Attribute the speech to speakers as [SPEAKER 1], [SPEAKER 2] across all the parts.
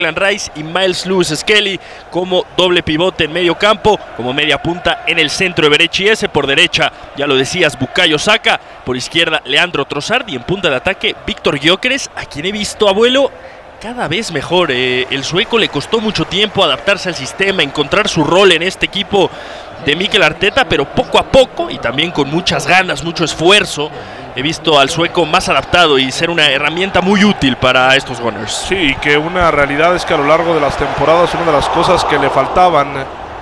[SPEAKER 1] Declan Rice y Myles Lewis Skelly como doble pivote en medio campo, como media punta en el centro Everett Chiesa, por derecha, ya lo decías, Bukayo Saka, por izquierda Leandro Trossard y en punta de ataque Víctor Gyökeres, a quien he visto, abuelo, cada vez mejor. El sueco le costó mucho tiempo adaptarse al sistema, encontrar su rol en este equipo de Mikel Arteta, pero poco a poco y también con muchas ganas, mucho esfuerzo, he visto al sueco más adaptado y ser una herramienta muy útil para estos Gunners.
[SPEAKER 2] Sí, y que una realidad es que a lo largo de las temporadas una de las cosas que le faltaban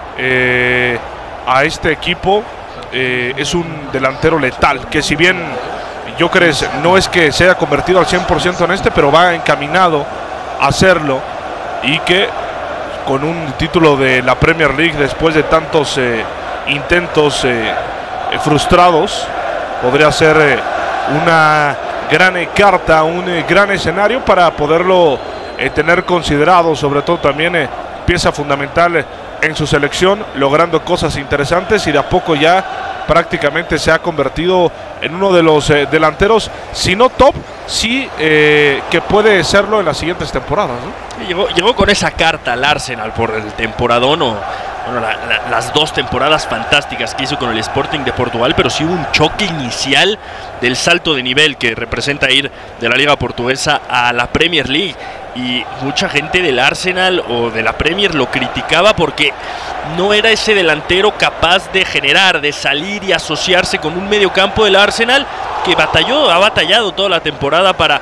[SPEAKER 2] a este equipo es un delantero letal, que si bien Gyökeres no es que se haya convertido al 100% en este, pero va encaminado a hacerlo, y que con un título de la Premier League después de tantos intentos frustrados podría ser una gran carta, un gran escenario para poderlo tener considerado, sobre todo también pieza fundamental en su selección, logrando cosas interesantes, y de a poco ya prácticamente se ha convertido en uno de los delanteros, si no top, sí que puede serlo en las siguientes temporadas, ¿no?
[SPEAKER 1] Llegó con esa carta al Arsenal por el temporadón, las dos temporadas fantásticas que hizo con el Sporting de Portugal, pero sí hubo un choque inicial del salto de nivel que representa ir de la Liga Portuguesa a la Premier League, y mucha gente del Arsenal o de la Premier lo criticaba porque no era ese delantero capaz de generar, de salir y asociarse con un mediocampo del Arsenal que ha batallado toda la temporada para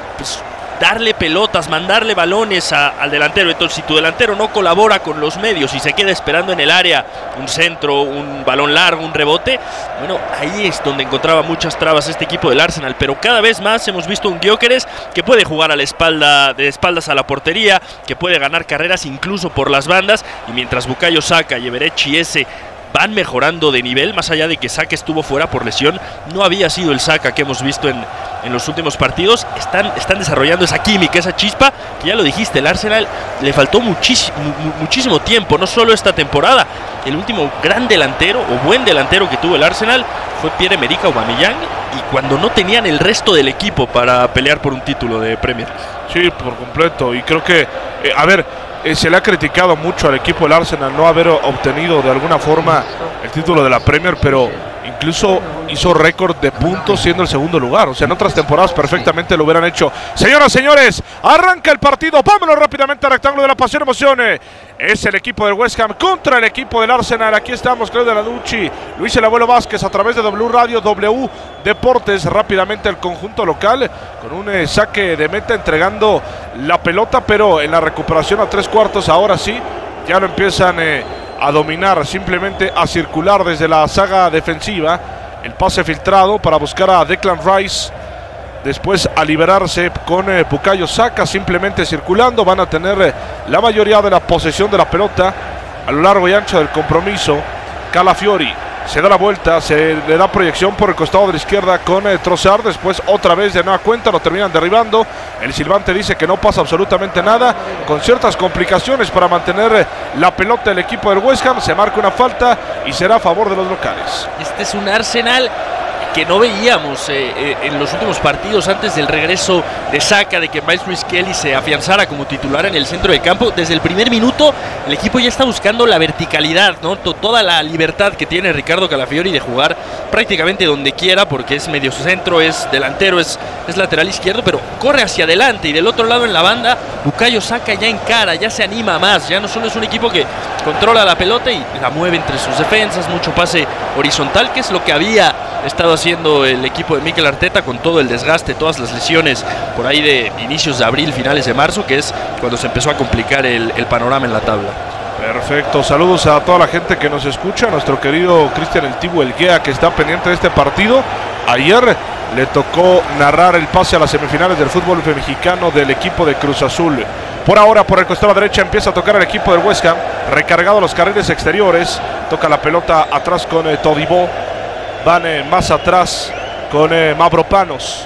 [SPEAKER 1] darle pelotas, mandarle balones al delantero. Entonces, si tu delantero no colabora con los medios y se queda esperando en el área un centro, un balón largo, un rebote, bueno, ahí es donde encontraba muchas trabas este equipo del Arsenal. Pero cada vez más hemos visto un Gyökeres que puede jugar de espaldas a la portería, que puede ganar carreras incluso por las bandas, y mientras Bukayo Saka y Everett Chiesa van mejorando de nivel, más allá de que Saka estuvo fuera por lesión, no había sido el Saka que hemos visto en los últimos partidos. Están desarrollando esa química, esa chispa, que ya lo dijiste, el Arsenal le faltó muchísimo tiempo, no solo esta temporada. El último gran delantero o buen delantero que tuvo el Arsenal fue Pierre-Emerick Aubameyang, y cuando no tenían el resto del equipo para pelear por un título de Premier.
[SPEAKER 2] Sí, por completo, y creo que, se le ha criticado mucho al equipo del Arsenal no haber obtenido de alguna forma el título de la Premier, pero incluso hizo récord de puntos siendo el segundo lugar. O sea, en otras temporadas perfectamente lo hubieran hecho. Señoras, señores, arranca el partido. Vámonos rápidamente al rectángulo de la pasión, emoción. Es el equipo del West Ham contra el equipo del Arsenal. Aquí estamos, Claudio Laducci, Luis el Abuelo Vázquez, a través de W Radio, W Deportes. Rápidamente el conjunto local con un saque de meta, entregando la pelota, pero en la recuperación a 3/4, ahora sí, ya lo empiezan a dominar, simplemente a circular desde la saga defensiva. El pase filtrado para buscar a Declan Rice, después a liberarse con Bukayo Saka, simplemente circulando. Van a tener la mayoría de la posesión de la pelota a lo largo y ancho del compromiso. Calafiori se da la vuelta, se le da proyección por el costado de la izquierda con Trossard, después otra vez de nueva cuenta lo terminan derribando. El silbante dice que no pasa absolutamente nada, con ciertas complicaciones para mantener la pelota del equipo del West Ham. Se marca una falta y será a favor de los locales.
[SPEAKER 1] Este es un Arsenal que no veíamos en los últimos partidos antes del regreso de Saka, de que Myles Lewis Skelly se afianzara como titular en el centro del campo. Desde el primer minuto el equipo ya está buscando la verticalidad, ¿no? Toda la libertad que tiene Ricardo Calafiori de jugar prácticamente donde quiera, porque es medio centro, es delantero, es lateral izquierdo, pero corre hacia adelante. Y del otro lado en la banda, Bukayo Saka ya encara, ya se anima más, ya no solo es un equipo que controla la pelota y la mueve entre sus defensas, mucho pase horizontal, que es lo que había estado haciendo el equipo de Mikel Arteta con todo el desgaste, todas las lesiones por ahí de inicios de abril, finales de marzo, que es cuando se empezó a complicar el panorama en la tabla.
[SPEAKER 2] Perfecto, saludos a toda la gente que nos escucha, a nuestro querido Cristian El Tibu Elguea, que está pendiente de este partido. Ayer le tocó narrar el pase a las semifinales del fútbol mexicano del equipo de Cruz Azul. Por ahora, por el costado derecha empieza a tocar el equipo del West Ham, recargado los carriles exteriores, toca la pelota atrás con Todibo. Van más atrás con Mavropanos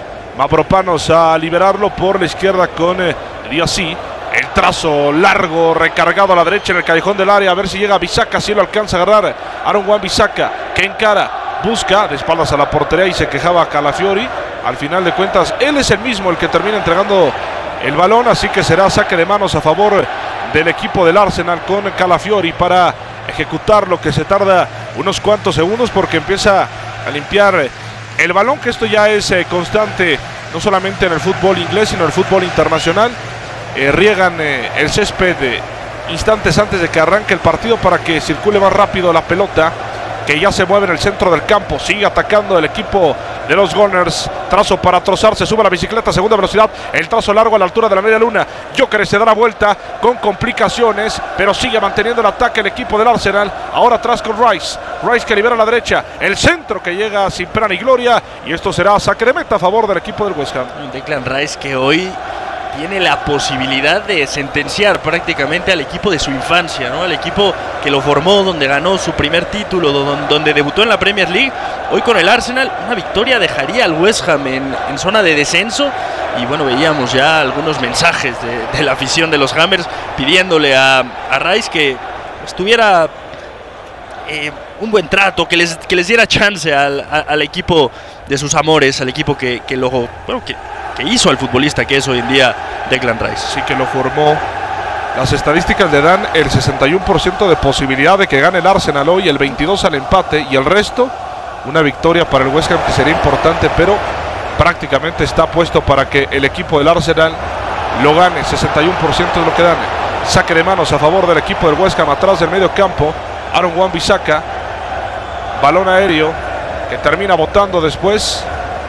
[SPEAKER 2] a liberarlo por la izquierda con Diassi. El trazo largo, recargado a la derecha en el callejón del área, a ver si llega Bissaka, si lo alcanza a agarrar Aaron Wan-Bissaka, que encara, busca de espaldas a la portería y se quejaba Calafiori. Al final de cuentas, él es el mismo el que termina entregando el balón, así que será saque de manos a favor del equipo del Arsenal con Calafiori para ejecutar lo que se tarda unos cuantos segundos porque empieza a limpiar el balón, que esto ya es constante no solamente en el fútbol inglés sino en el fútbol internacional. Riegan el césped instantes antes de que arranque el partido para que circule más rápido la pelota, que ya se mueve en el centro del campo. Sigue atacando el equipo de los Gunners. Trazo para trozar, se sube a la bicicleta, segunda velocidad, el trazo largo a la altura de la media luna. Gyökeres se da la vuelta con complicaciones, pero sigue manteniendo el ataque el equipo del Arsenal. Ahora atrás con Rice que libera a la derecha, el centro que llega sin pena ni gloria, y esto será saque de meta a favor del equipo del West Ham.
[SPEAKER 1] Declan Rice, que hoy tiene la posibilidad de sentenciar prácticamente al equipo de su infancia, ¿no? Al equipo que lo formó, donde ganó su primer título, donde debutó en la Premier League. Hoy con el Arsenal, una victoria dejaría al West Ham en zona de descenso. Y bueno, veíamos ya algunos mensajes de la afición de los Hammers pidiéndole a Rice que tuviera un buen trato, que les diera chance al equipo de sus amores, al equipo que hizo al futbolista que es hoy en día Declan Rice.
[SPEAKER 2] Sí, que lo formó. Las estadísticas le dan el 61% de posibilidad de que gane el Arsenal hoy, el 22% al empate, y el resto una victoria para el West Ham, que sería importante, pero prácticamente está puesto para que el equipo del Arsenal lo gane. 61% es lo que dan. Saque de manos a favor del equipo del West Ham atrás del medio campo. Aaron Wan-Bissaka, balón aéreo que termina botando después.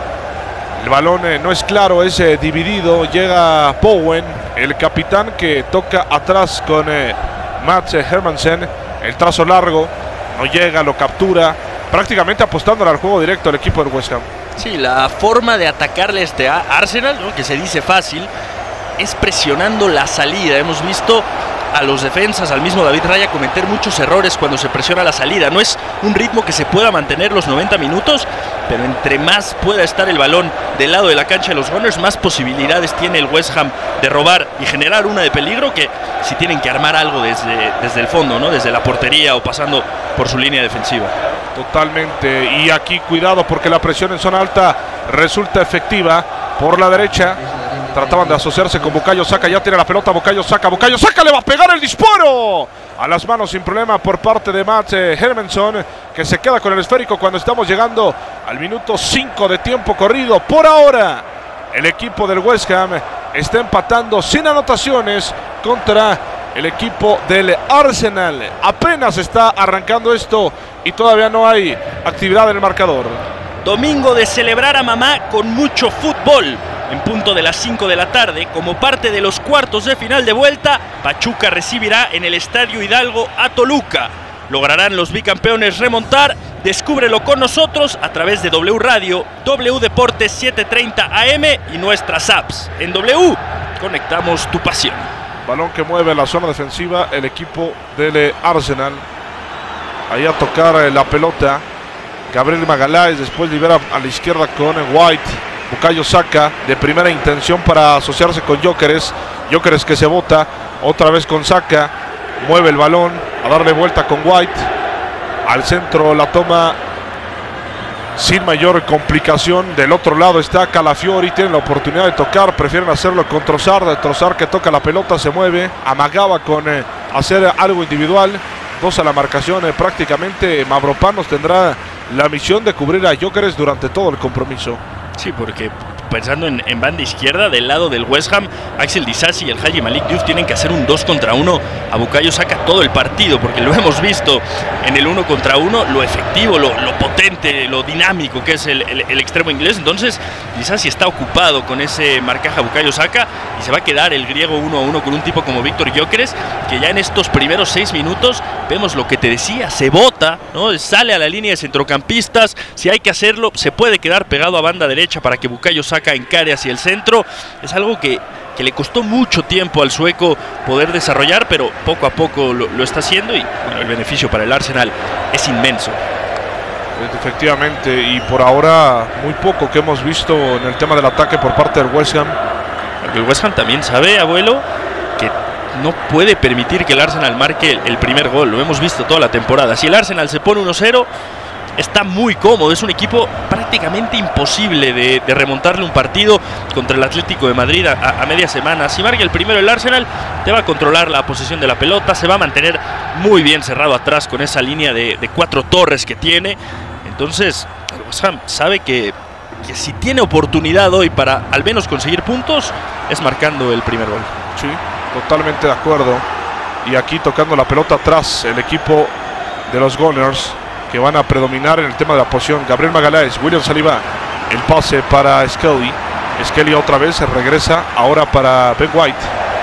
[SPEAKER 2] El balón no es claro, es dividido. Llega Bowen, el capitán, que toca atrás con Mats Hermansen. El trazo largo, no llega, lo captura. Prácticamente apostándole al juego directo al equipo del West Ham.
[SPEAKER 1] Sí, la forma de atacarle a Arsenal, ¿no?, que se dice fácil, es presionando la salida. Hemos visto a los defensas, al mismo David Raya, cometer muchos errores cuando se presiona la salida. No es un ritmo que se pueda mantener los 90 minutos, pero entre más pueda estar el balón del lado de la cancha de los Gunners, más posibilidades tiene el West Ham de robar y generar una de peligro, que si tienen que armar algo desde el fondo, ¿no?, desde la portería o pasando por su línea defensiva.
[SPEAKER 2] Totalmente, y aquí cuidado porque la presión en zona alta resulta efectiva por la derecha. Trataban de asociarse con Bukayo Saka, ya tiene la pelota Bukayo Saka le va a pegar el disparo a las manos sin problema por parte de Mats Hermansen, que se queda con el esférico cuando estamos llegando al minuto 5 de tiempo corrido. Por ahora el equipo del West Ham está empatando sin anotaciones contra el equipo del Arsenal. Apenas está arrancando esto y todavía no hay actividad en el marcador.
[SPEAKER 1] Domingo de celebrar a mamá con mucho fútbol. En punto de las 5 de la tarde, como parte de los cuartos de final de vuelta, Pachuca recibirá en el Estadio Hidalgo a Toluca. ¿Lograrán los bicampeones remontar? Descúbrelo con nosotros a través de W Radio, W Deportes 730 AM y nuestras apps. En W, conectamos tu pasión.
[SPEAKER 2] Balón que mueve la zona defensiva el equipo del Arsenal. Ahí a tocar la pelota Gabriel Magalhães, después libera a la izquierda con White. Bukayo Saka de primera intención para asociarse con Gyökeres que se bota otra vez con Saka, mueve el balón a darle vuelta con White al centro, la toma sin mayor complicación. Del otro lado está Calafiori, tiene la oportunidad de tocar, prefieren hacerlo con Trossard que toca la pelota, se mueve, amagaba con hacer algo individual. Dos a la marcación, prácticamente Mavropanos tendrá la misión de cubrir a Gyökeres durante todo el compromiso.
[SPEAKER 1] Sí, porque pensando en banda izquierda, del lado del West Ham, Axel Disasi y el Haji Malik Diouf tienen que hacer un 2 contra 1 a Bukayo Saka todo el partido, porque lo hemos visto en el 1 contra 1, lo efectivo, lo potente, lo dinámico que es el extremo inglés. Entonces Disasi está ocupado con ese marcaje a Bukayo Saka y se va a quedar el griego 1-1 con un tipo como Víctor Gyökeres, que ya en estos primeros 6 minutos vemos lo que te decía, se bota, ¿no?, sale a la línea de centrocampistas, si hay que hacerlo, se puede quedar pegado a banda derecha para que Bukayo Saka encare hacia el centro. Es algo que le costó mucho tiempo al sueco poder desarrollar, pero poco a poco lo está haciendo, y bueno, el beneficio para el Arsenal es inmenso.
[SPEAKER 2] Efectivamente, y por ahora muy poco que hemos visto en el tema del ataque por parte del West Ham.
[SPEAKER 1] El West Ham también sabe, abuelo, que no puede permitir que el Arsenal marque el primer gol. Lo hemos visto toda la temporada. Si el Arsenal se pone 1-0, está muy cómodo. Es un equipo prácticamente imposible de remontarle un partido contra el Atlético de Madrid a media semana. Si marca el primero el Arsenal, te va a controlar la posesión de la pelota, se va a mantener muy bien cerrado atrás con esa línea de 4 torres que tiene. Entonces el West Ham sabe que si tiene oportunidad hoy para al menos conseguir puntos, es marcando el primer gol.
[SPEAKER 2] Sí, totalmente de acuerdo. Y aquí tocando la pelota atrás el equipo de los Gunners, que van a predominar en el tema de la posición. Gabriel Magalhães, William Saliba, el pase para Skelly. Skelly otra vez se regresa ahora para Ben White.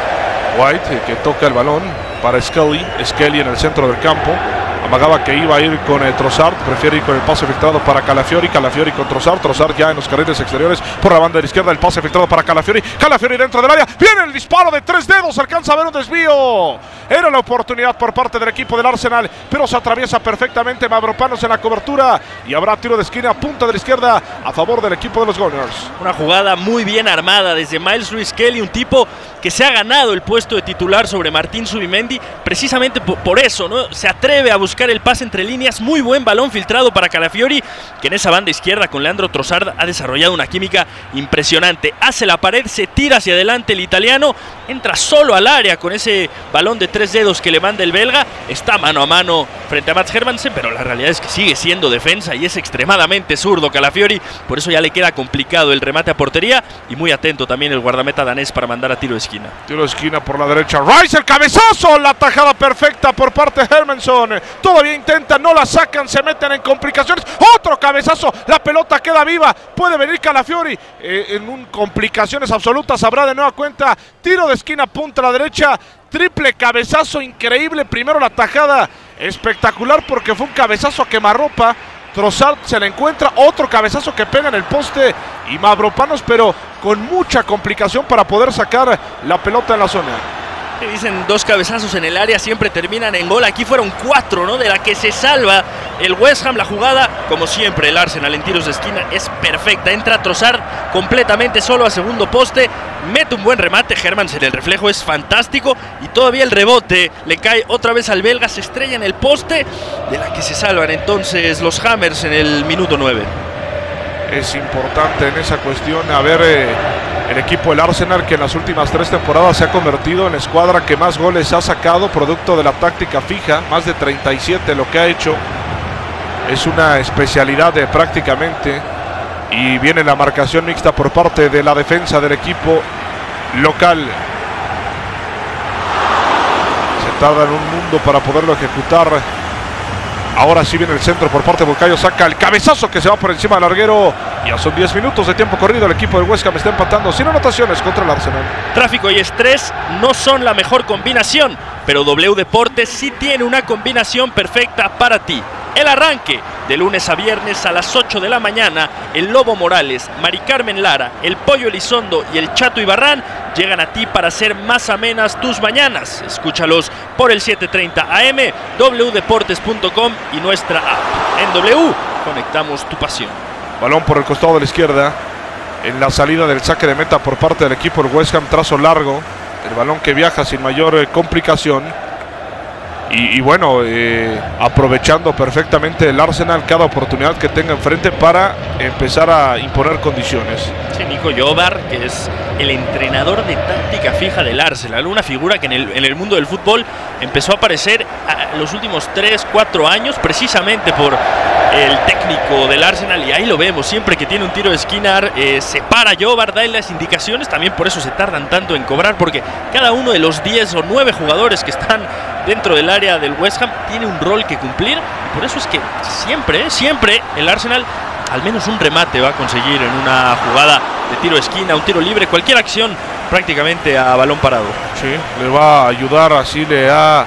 [SPEAKER 2] White que toca el balón para Skelly. Skelly en el centro del campo. Amagaba que iba a ir con Trossard, prefiere ir con el pase filtrado para Calafiori. Calafiori con Trossard, Trossard ya en los carriles exteriores por la banda de la izquierda, el pase filtrado para Calafiori. Calafiori dentro del área, viene el disparo de 3 dedos, alcanza a ver un desvío. Era la oportunidad por parte del equipo del Arsenal, pero se atraviesa perfectamente Mavropanos en la cobertura y habrá tiro de esquina, punta de la izquierda a favor del equipo de los Gunners.
[SPEAKER 1] Una jugada muy bien armada desde Miles Lewis Kelly, un tipo que se ha ganado el puesto de titular sobre Martín Zubimendi, precisamente por eso, ¿no? Se atreve a buscar el pase entre líneas, muy buen balón filtrado para Calafiori, que en esa banda izquierda con Leandro Trossard ha desarrollado una química impresionante. Hace la pared, se tira hacia adelante el italiano, entra solo al área con ese balón de 3 dedos que le manda el belga, está mano a mano frente a Mats Hermansen, pero la realidad es que sigue siendo defensa y es extremadamente zurdo Calafiori, por eso ya le queda complicado el remate a portería y muy atento también el guardameta danés para mandar a tiro de esquina.
[SPEAKER 2] Tiro de esquina por la derecha, Rice, el cabezazo, la tajada perfecta por parte de Hermansen, todavía intentan, no la sacan, se meten en complicaciones, otro cabezazo, la pelota queda viva, puede venir Calafiori en complicaciones absolutas, habrá de nueva cuenta, tiro de esquina, punta a la derecha, triple cabezazo increíble, primero la tajada espectacular porque fue un cabezazo a quemarropa, Trossard se la encuentra, otro cabezazo que pega en el poste y Mavropanos, pero con mucha complicación para poder sacar la pelota en la zona.
[SPEAKER 1] Dicen 2 cabezazos en el área, siempre terminan en gol. Aquí fueron 4, ¿no? De la que se salva el West Ham. La jugada, como siempre, el Arsenal en tiros de esquina es perfecta. Entra Trossard completamente solo a segundo poste, mete un buen remate. Hermansen, el reflejo es fantástico y todavía el rebote le cae otra vez al belga. Se estrella en el poste, de la que se salvan entonces los Hammers en el minuto 9.
[SPEAKER 2] Es importante en esa cuestión el equipo del Arsenal, que en las últimas 3 temporadas se ha convertido en la escuadra que más goles ha sacado, producto de la táctica fija, más de 37 lo que ha hecho. Es una especialidad prácticamente, y viene la marcación mixta por parte de la defensa del equipo local. Se tarda en un mundo para poderlo ejecutar. Ahora sí viene el centro por parte de Bukayo Saka, el cabezazo que se va por encima del larguero. Ya son 10 minutos de tiempo corrido, el equipo del West Ham está empatando sin anotaciones contra el Arsenal.
[SPEAKER 1] Tráfico y estrés no son la mejor combinación, pero W Deportes sí tiene una combinación perfecta para ti. El arranque de lunes a viernes a las 8 de la mañana, el Lobo Morales, Mari Carmen Lara, el Pollo Elizondo y el Chato Ibarrán llegan a ti para hacer más amenas tus mañanas. Escúchalos por el 7:30 AM, wdeportes.com y nuestra app. En W, conectamos tu pasión.
[SPEAKER 2] Balón por el costado de la izquierda, en la salida del saque de meta por parte del equipo del West Ham, trazo largo, el balón que viaja sin mayor complicación. Y bueno, aprovechando perfectamente el Arsenal cada oportunidad que tenga enfrente para empezar a imponer condiciones.
[SPEAKER 1] Sí, Nico Jobar, que es el entrenador de táctica fija del Arsenal, una figura que en el mundo del fútbol empezó a aparecer los últimos 3-4 años, precisamente por el técnico del Arsenal, y ahí lo vemos, siempre que tiene un tiro de esquina se para Jobar, da las indicaciones, también por eso se tardan tanto en cobrar, porque cada uno de los 10 o 9 jugadores que están dentro del área del West Ham tiene un rol que cumplir, y por eso es que siempre el Arsenal al menos un remate va a conseguir en una jugada de tiro de esquina, un tiro libre, cualquier acción prácticamente a balón parado.
[SPEAKER 2] Sí, le va a ayudar, así le ha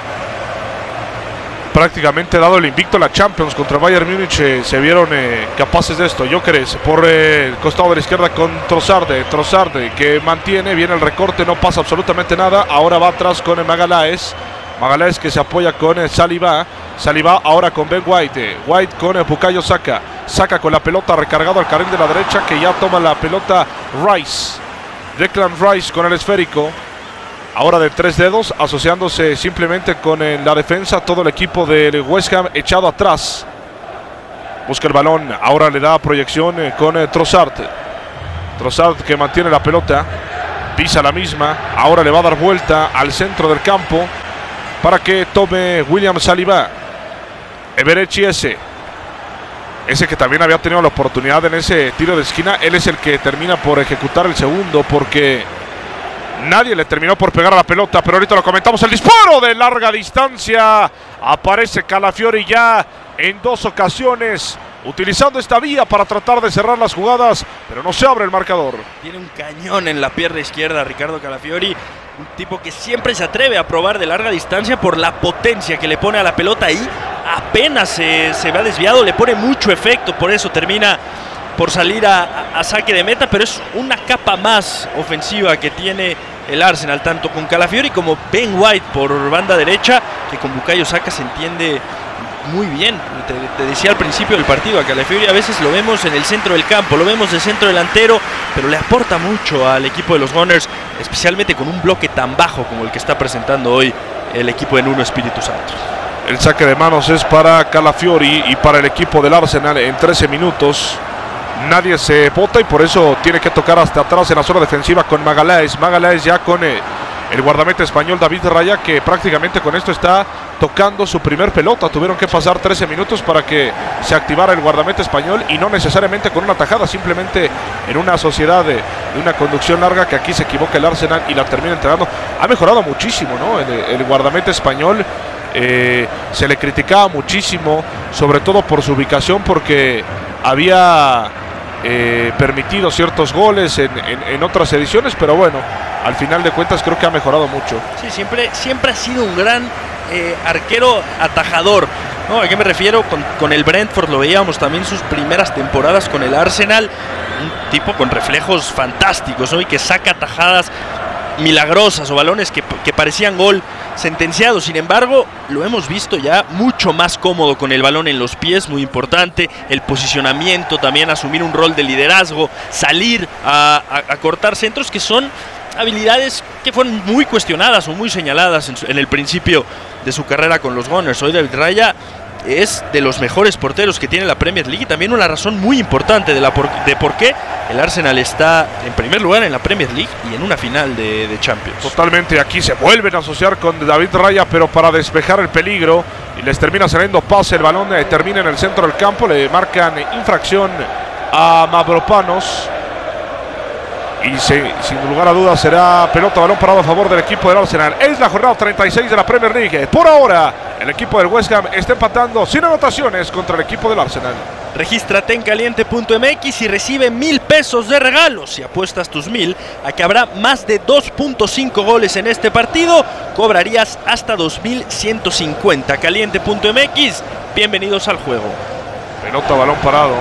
[SPEAKER 2] prácticamente dado el invicto a la Champions contra Bayern Múnich. Se vieron capaces de esto. Gyökeres por el costado de la izquierda con Trossard que mantiene bien el recorte, no pasa absolutamente nada. Ahora va atrás con el Magalhães que se apoya con Saliba ahora con Ben White con el Bukayo Saka con la pelota, recargado al carril de la derecha, que ya toma la pelota Rice, Declan Rice con el esférico. Ahora de 3 dedos, asociándose simplemente con la defensa, todo el equipo del West Ham echado atrás. busca el balón, ahora le da proyección con Trossard. Trossard que mantiene la pelota, pisa la misma, ahora le va a dar vuelta al centro del campo para que tome William Saliba. Eberechi ese que también había tenido la oportunidad en ese tiro de esquina, él es el que termina por ejecutar el segundo porque nadie le terminó por pegar a la pelota, pero ahorita lo comentamos. El disparo de larga distancia, aparece Calafiori ya en 2 ocasiones utilizando esta vía para tratar de cerrar las jugadas, pero no se abre el marcador.
[SPEAKER 1] Tiene un cañón en la pierna izquierda Ricardo Calafiori, un tipo que siempre se atreve a probar de larga distancia por la potencia que le pone a la pelota y apenas se va desviado, le pone mucho efecto, por eso termina por salir a saque de meta, pero es una capa más ofensiva que tiene el Arsenal, tanto con Calafiori como Ben White por banda derecha, que con Bukayo Saka se entiende muy bien. Te decía al principio del partido, a Calafiori a veces lo vemos en el centro del campo, lo vemos de centro delantero, pero le aporta mucho al equipo de los Gunners, especialmente con un bloque tan bajo como el que está presentando hoy el equipo de Nuno Espíritu Santo.
[SPEAKER 2] El saque de manos es para Calafiori y para el equipo del Arsenal en 13 minutos. Nadie se bota y por eso tiene que tocar hasta atrás en la zona defensiva con Magalhães. Magalhães ya con el guardameta español David Raya, que prácticamente con esto está tocando su primer pelota. Tuvieron que pasar 13 minutos para que se activara el guardameta español y no necesariamente con una tajada, simplemente en una sociedad de una conducción larga que aquí se equivoca el Arsenal y la termina entregando. Ha mejorado muchísimo, ¿no? El guardameta español se le criticaba muchísimo, sobre todo por su ubicación, porque había permitido ciertos goles en otras ediciones, pero bueno, al final de cuentas creo que ha mejorado mucho.
[SPEAKER 1] Sí, siempre ha sido un gran arquero atajador, ¿no? ¿A qué me refiero? Con el Brentford lo veíamos también sus primeras temporadas con el Arsenal, un tipo con reflejos fantásticos, ¿no? Y que saca atajadas milagrosas o balones que parecían gol sentenciado. Sin embargo, lo hemos visto ya mucho más cómodo con el balón en los pies, muy importante, el posicionamiento, también asumir un rol de liderazgo, salir a cortar centros, que son habilidades que fueron muy cuestionadas o muy señaladas en el principio de su carrera con los Gunners. Hoy David Raya es de los mejores porteros que tiene la Premier League y también una razón muy importante de por qué el Arsenal está en primer lugar en la Premier League y en una final de Champions.
[SPEAKER 2] Totalmente, aquí se vuelven a asociar con David Raya, pero para despejar el peligro, y les termina saliendo pase, el balón termina en el centro del campo, le marcan infracción a Mavropanos y sin lugar a dudas será pelota, balón parado a favor del equipo del Arsenal. Es la jornada 36 de la Premier League. Por ahora el equipo del West Ham está empatando sin anotaciones contra el equipo del Arsenal.
[SPEAKER 1] Regístrate en caliente.mx y recibe 1,000 pesos de regalos. Si apuestas tus 1,000 a que habrá más de 2.5 goles en este partido, cobrarías hasta 2,150. Caliente.mx, bienvenidos al juego.
[SPEAKER 2] Pelota, balón parado.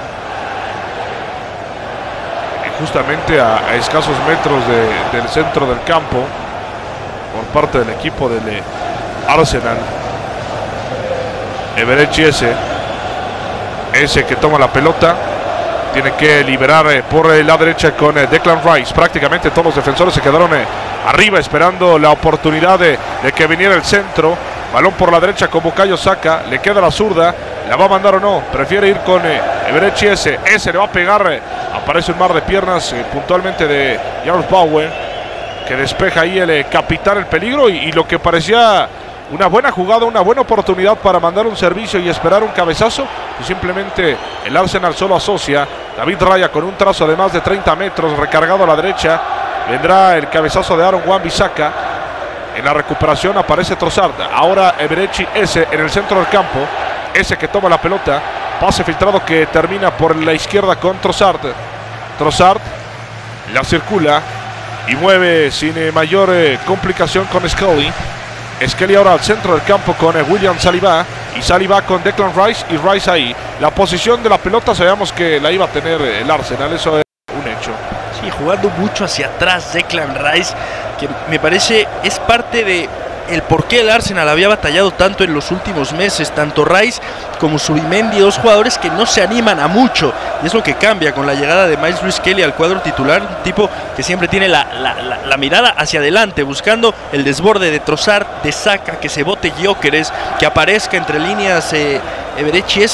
[SPEAKER 2] Y justamente a escasos metros del centro del campo por parte del equipo del Arsenal. Eberechi ese que toma la pelota, tiene que liberar por la derecha con Declan Rice. Prácticamente todos los defensores se quedaron arriba esperando la oportunidad de que viniera el centro. Balón por la derecha con Bukayo Saka, le queda la zurda, la va a mandar o no, prefiere ir con Eberechi ese le va a pegar, aparece un mar de piernas puntualmente de Jarrod Bowen, que despeja ahí el capitán el peligro y lo que parecía una buena jugada, una buena oportunidad para mandar un servicio y esperar un cabezazo, y simplemente el Arsenal solo asocia. David Raya con un trazo de más de 30 metros recargado a la derecha, vendrá el cabezazo de Aaron Wan-Bissaka. En la recuperación aparece Trossard, ahora Eberechi en el centro del campo, que toma la pelota, pase filtrado que termina por la izquierda con Trossard. Trossard la circula y mueve sin mayor complicación con Scully. Scully ahora al centro del campo con William Saliba, y Saliba con Declan Rice y Rice ahí. La posición de la pelota sabíamos que la iba a tener el Arsenal, eso es un hecho.
[SPEAKER 1] Sí, jugando mucho hacia atrás Declan Rice, que me parece es parte de el por qué el Arsenal había batallado tanto en los últimos meses, tanto Rice como Zubimendi, dos jugadores que no se animan a mucho, y es lo que cambia con la llegada de Myles Lewis-Kelly al cuadro titular, un tipo que siempre tiene la mirada hacia adelante, buscando el desborde de Trossard, de Saka, que se bote Gyökeres, que aparezca entre líneas Eberechi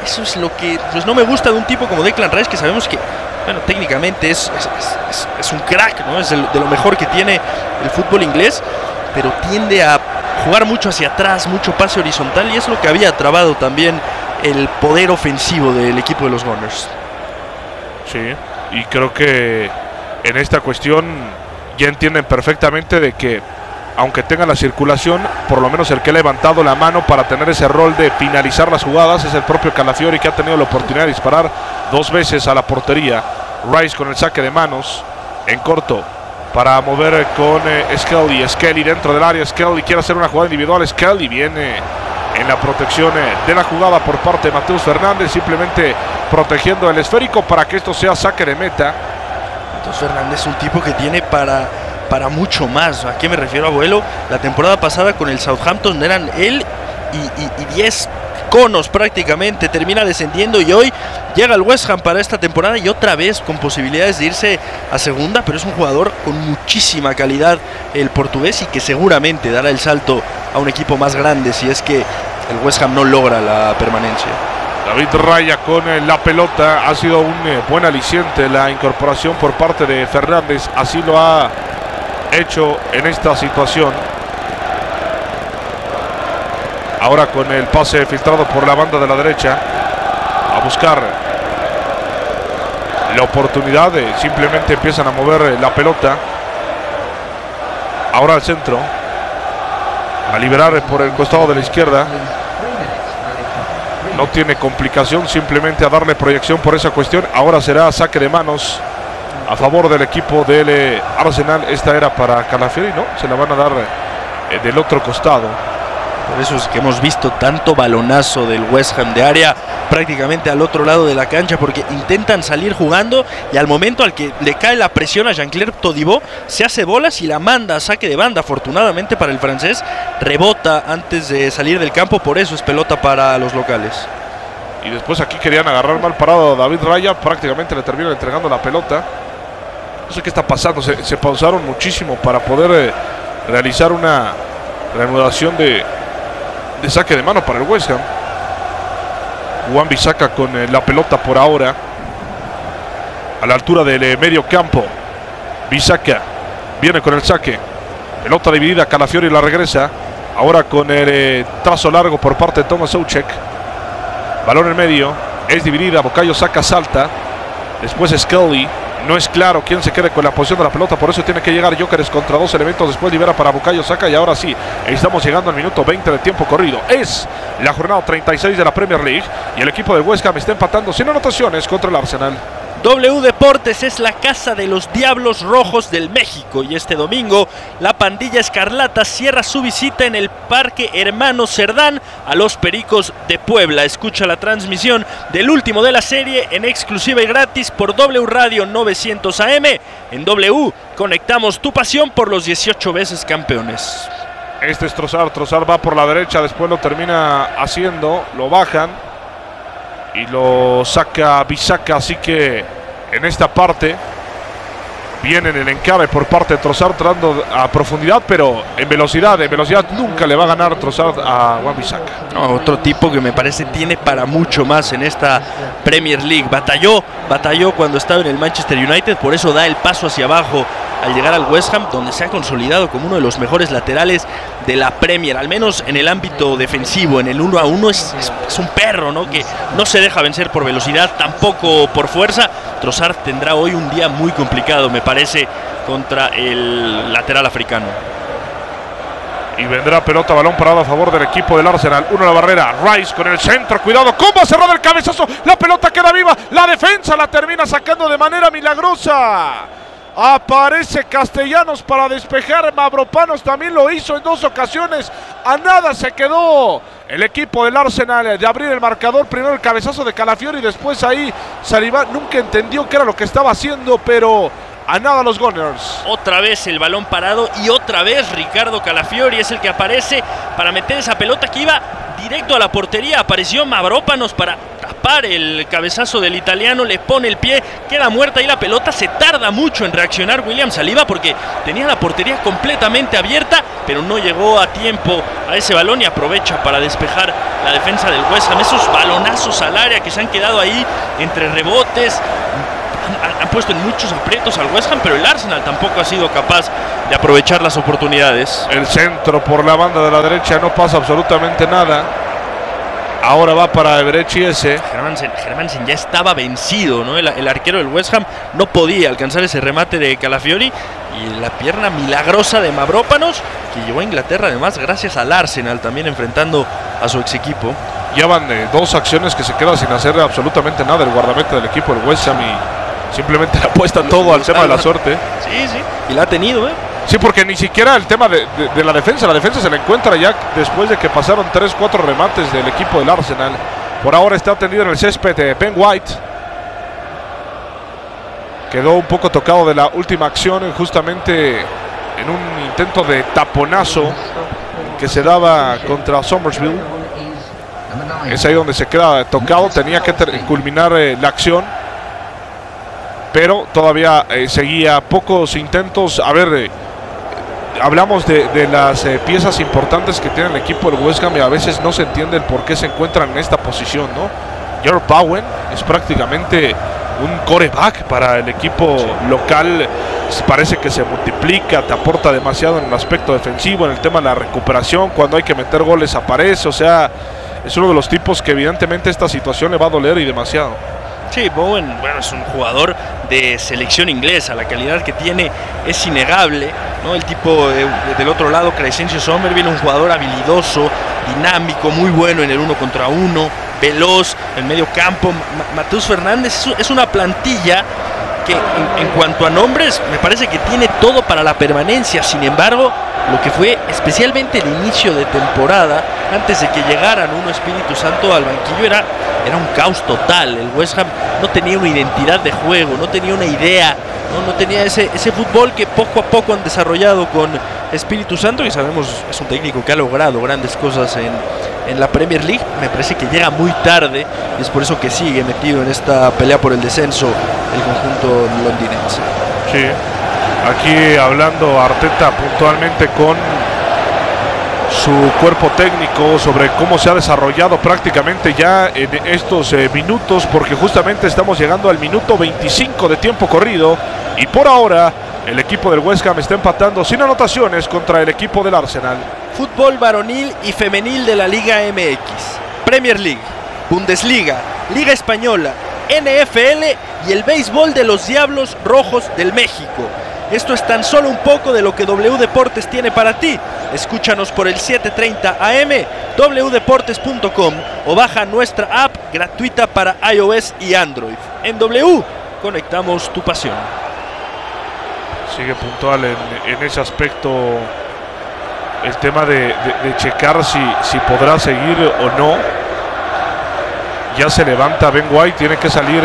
[SPEAKER 1] Eso es lo que pues no me gusta de un tipo como Declan Rice, que sabemos que, bueno, técnicamente es un crack, ¿no? Es de lo mejor que tiene el fútbol inglés, pero tiende a jugar mucho hacia atrás, mucho pase horizontal, y es lo que había trabado también el poder ofensivo del equipo de los Gunners.
[SPEAKER 2] Sí, y creo que en esta cuestión ya entienden perfectamente de que aunque tenga la circulación, por lo menos el que ha levantado la mano para tener ese rol de finalizar las jugadas es el propio Calafiori, que ha tenido la oportunidad de disparar 2 veces a la portería. Rice con el saque de manos en corto para mover con Skelly. Skelly dentro del área. Skelly quiere hacer una jugada individual. Skelly viene en la protección de la jugada por parte de Mateus Fernández, simplemente protegiendo el esférico para que esto sea saque de meta.
[SPEAKER 1] Mateus Fernández es un tipo que tiene para mucho más. ¿A qué me refiero, abuelo? La temporada pasada con el Southampton eran él y 10 conos prácticamente, termina descendiendo, y hoy llega al West Ham para esta temporada y otra vez con posibilidades de irse a segunda, pero es un jugador con muchísima calidad el portugués, y que seguramente dará el salto a un equipo más grande si es que el West Ham no logra la permanencia.
[SPEAKER 2] David Raya con la pelota. Ha sido un buen aliciente la incorporación por parte de Fernández, así lo ha hecho en esta situación. Ahora con el pase filtrado por la banda de la derecha, a buscar la oportunidad, simplemente empiezan a mover la pelota. Ahora al centro, a liberar por el costado de la izquierda. No tiene complicación, simplemente a darle proyección por esa cuestión. Ahora será saque de manos a favor del equipo del Arsenal. Esta era para Calafiori, ¿no? Se la van a dar del otro costado.
[SPEAKER 1] Por eso es que hemos visto tanto balonazo del West Ham de área prácticamente al otro lado de la cancha, porque intentan salir jugando y al momento al que le cae la presión a Jean-Claire Todibo, se hace bolas y la manda a saque de banda. Afortunadamente para el francés, rebota antes de salir del campo, por eso es pelota para los locales.
[SPEAKER 2] Y después aquí querían agarrar mal parado a David Raya, prácticamente le terminan entregando la pelota. No sé qué está pasando, se pausaron muchísimo para poder realizar una reanudación de saque de mano para el West Ham. Wan-Bissaka con la pelota por ahora a la altura del medio campo. Bissaka viene con el saque, pelota dividida, Calafiori la regresa. Ahora con el trazo largo por parte de Thomas Soucek. Balón en medio, es dividida, Bukayo Saka salta. Después Skelly. No es claro quién se quede con la posición de la pelota, por eso tiene que llegar Gyökeres contra 2 elementos. Después libera para Bukayo Saka, y ahora sí, estamos llegando al minuto 20 de tiempo corrido. Es la jornada 36 de la Premier League y el equipo de West Ham está empatando sin anotaciones contra el Arsenal.
[SPEAKER 1] W Deportes es la casa de los Diablos Rojos del México, y este domingo la pandilla escarlata cierra su visita en el Parque Hermano Cerdán a los Pericos de Puebla. Escucha la transmisión del último de la serie en exclusiva y gratis por W Radio 900 AM. En W conectamos tu pasión por los 18 veces campeones.
[SPEAKER 2] Este es Trossard va por la derecha, después lo termina haciendo, lo bajan y lo saca Bissaka, así que en esta parte viene en el encabe por parte de Trossard, tratando a profundidad, pero en velocidad nunca le va a ganar Trossard a Wan-Bissaka.
[SPEAKER 1] No, otro tipo que me parece tiene para mucho más en esta Premier League. Batalló cuando estaba en el Manchester United, por eso da el paso hacia abajo al llegar al West Ham, donde se ha consolidado como uno de los mejores laterales de la Premier, al menos en el ámbito defensivo. En el 1 a 1 es un perro, ¿no? Que no se deja vencer por velocidad, tampoco por fuerza. Trossard tendrá hoy un día muy complicado, me parece, contra el lateral africano.
[SPEAKER 2] Y vendrá pelota, balón parado a favor del equipo del Arsenal. Uno a la barrera, Rice con el centro, cuidado, cómo cerró el cabezazo, la pelota queda viva, la defensa la termina sacando de manera milagrosa. Aparece Castellanos para despejar, Mavropanos también lo hizo en 2 ocasiones. A nada se quedó el equipo del Arsenal de abrir el marcador. Primero el cabezazo de Calafiori, después ahí Saliba nunca entendió qué era lo que estaba haciendo, pero a nada los Gunners.
[SPEAKER 1] Otra vez el balón parado y otra vez Ricardo Calafiori es el que aparece para meter esa pelota que iba directo a la portería. Apareció Mavropanos para pare el cabezazo del italiano, le pone el pie, queda muerta y la pelota. Se tarda mucho en reaccionar William Saliba porque tenía la portería completamente abierta, pero no llegó a tiempo a ese balón y aprovecha para despejar la defensa del West Ham. Esos balonazos al área que se han quedado ahí entre rebotes han puesto en muchos aprietos al West Ham, pero el Arsenal tampoco ha sido capaz de aprovechar las oportunidades.
[SPEAKER 2] El centro por la banda de la derecha, no pasa absolutamente nada. Ahora va para Eberechi ese.
[SPEAKER 1] Hermansen ya estaba vencido, ¿no? El arquero del West Ham no podía alcanzar ese remate de Calafiori, y la pierna milagrosa de Mavropanos, que llevó a Inglaterra además gracias al Arsenal también enfrentando a su ex equipo.
[SPEAKER 2] Ya van dos acciones que se quedan sin hacer absolutamente nada el guardameta del equipo del West Ham y simplemente le apuesta todo al tema de la suerte.
[SPEAKER 1] Sí, y la ha tenido, ¿eh?
[SPEAKER 2] Sí, porque ni siquiera el tema de la defensa se la encuentra ya después de que pasaron 3-4 remates del equipo del Arsenal. Por ahora está tendido en el césped de Ben White. Quedó un poco tocado de la última acción, justamente en un intento de taponazo que se daba contra Somersville. Es ahí donde se queda tocado, tenía que culminar la acción, pero todavía seguía pocos intentos. A ver, hablamos de las piezas importantes que tiene el equipo del West Ham y a veces no se entiende el por qué se encuentran en esta posición, ¿no? Jarrod Bowen es prácticamente un coreback para el equipo local. Parece que se multiplica, te aporta demasiado en el aspecto defensivo, en el tema de la recuperación, cuando hay que meter goles aparece, o sea, es uno de los tipos que evidentemente esta situación le va a doler y demasiado.
[SPEAKER 1] Sí, Bowen, bueno, es un jugador de selección inglesa, la calidad que tiene es innegable, ¿no? El tipo del otro lado, Crescencio Somerville, un jugador habilidoso, dinámico, muy bueno en el 1 contra 1, veloz, en medio campo. Mateus Fernández es una plantilla que en cuanto a nombres me parece que tiene todo para la permanencia. Sin embargo, lo que fue especialmente el inicio de temporada, antes de que llegaran Nuno Espíritu Santo al banquillo, era un caos total. El West Ham no tenía una identidad de juego, no tenía una idea, no tenía ese fútbol que poco a poco han desarrollado con Espíritu Santo, y sabemos es un técnico que ha logrado grandes cosas en la Premier League. Me parece que llega muy tarde y es por eso que sigue metido en esta pelea por el descenso el conjunto londinense.
[SPEAKER 2] Sí, aquí hablando Arteta puntualmente con su cuerpo técnico sobre cómo se ha desarrollado prácticamente ya en estos minutos, porque justamente estamos llegando al minuto 25 de tiempo corrido y por ahora el equipo del West Ham está empatando sin anotaciones contra el equipo del Arsenal.
[SPEAKER 1] Fútbol varonil y femenil de la Liga MX, Premier League, Bundesliga, Liga Española, NFL y el béisbol de los Diablos Rojos del México. Esto es tan solo un poco de lo que W Deportes tiene para ti. Escúchanos por el 7:30 AM, wdeportes.com, o baja nuestra app gratuita para iOS y Android. En W, conectamos tu pasión.
[SPEAKER 2] Sigue puntual en ese aspecto el tema de checar si podrá seguir o no. Ya se levanta Ben White, tiene que salir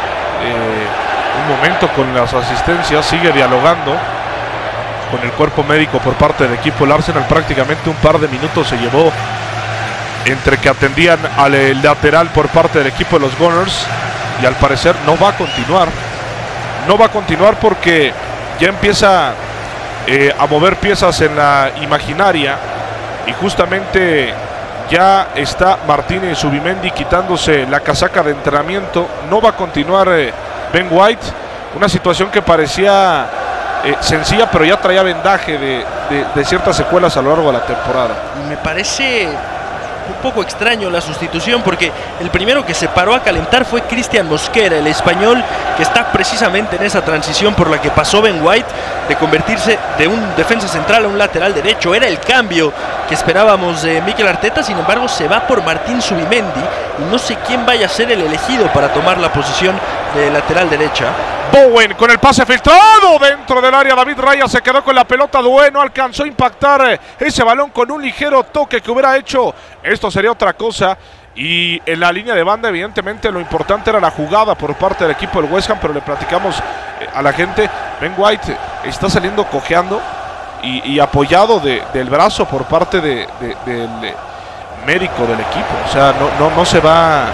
[SPEAKER 2] un momento con las asistencias, sigue dialogando con el cuerpo médico por parte del equipo. El Arsenal prácticamente un par de minutos se llevó entre que atendían al lateral por parte del equipo de los Gunners, y al parecer no va a continuar porque ya empieza a mover piezas en la imaginaria, y justamente ya está Martínez Zubimendi quitándose la casaca de entrenamiento. No va a continuar Ben White, una situación que parecía sencilla, pero ya traía vendaje de ciertas secuelas a lo largo de la temporada.
[SPEAKER 1] Me parece un poco extraño la sustitución, porque el primero que se paró a calentar fue Cristian Mosquera, el español, que está precisamente en esa transición por la que pasó Ben White, de convertirse de un defensa central a un lateral derecho. Era el cambio que esperábamos de Mikel Arteta. Sin embargo, se va por Martín Zubimendi y no sé quién vaya a ser el elegido para tomar la posición de lateral derecha.
[SPEAKER 2] Bowen con el pase filtrado dentro del área. David Raya se quedó con la pelota. Due no alcanzó a impactar ese balón con un ligero toque que hubiera hecho. Esto sería otra cosa. Y en la línea de banda, evidentemente, lo importante era la jugada por parte del equipo del West Ham, pero le platicamos a la gente, Ben White está saliendo cojeando y apoyado del brazo por parte del médico del equipo. O sea, no se va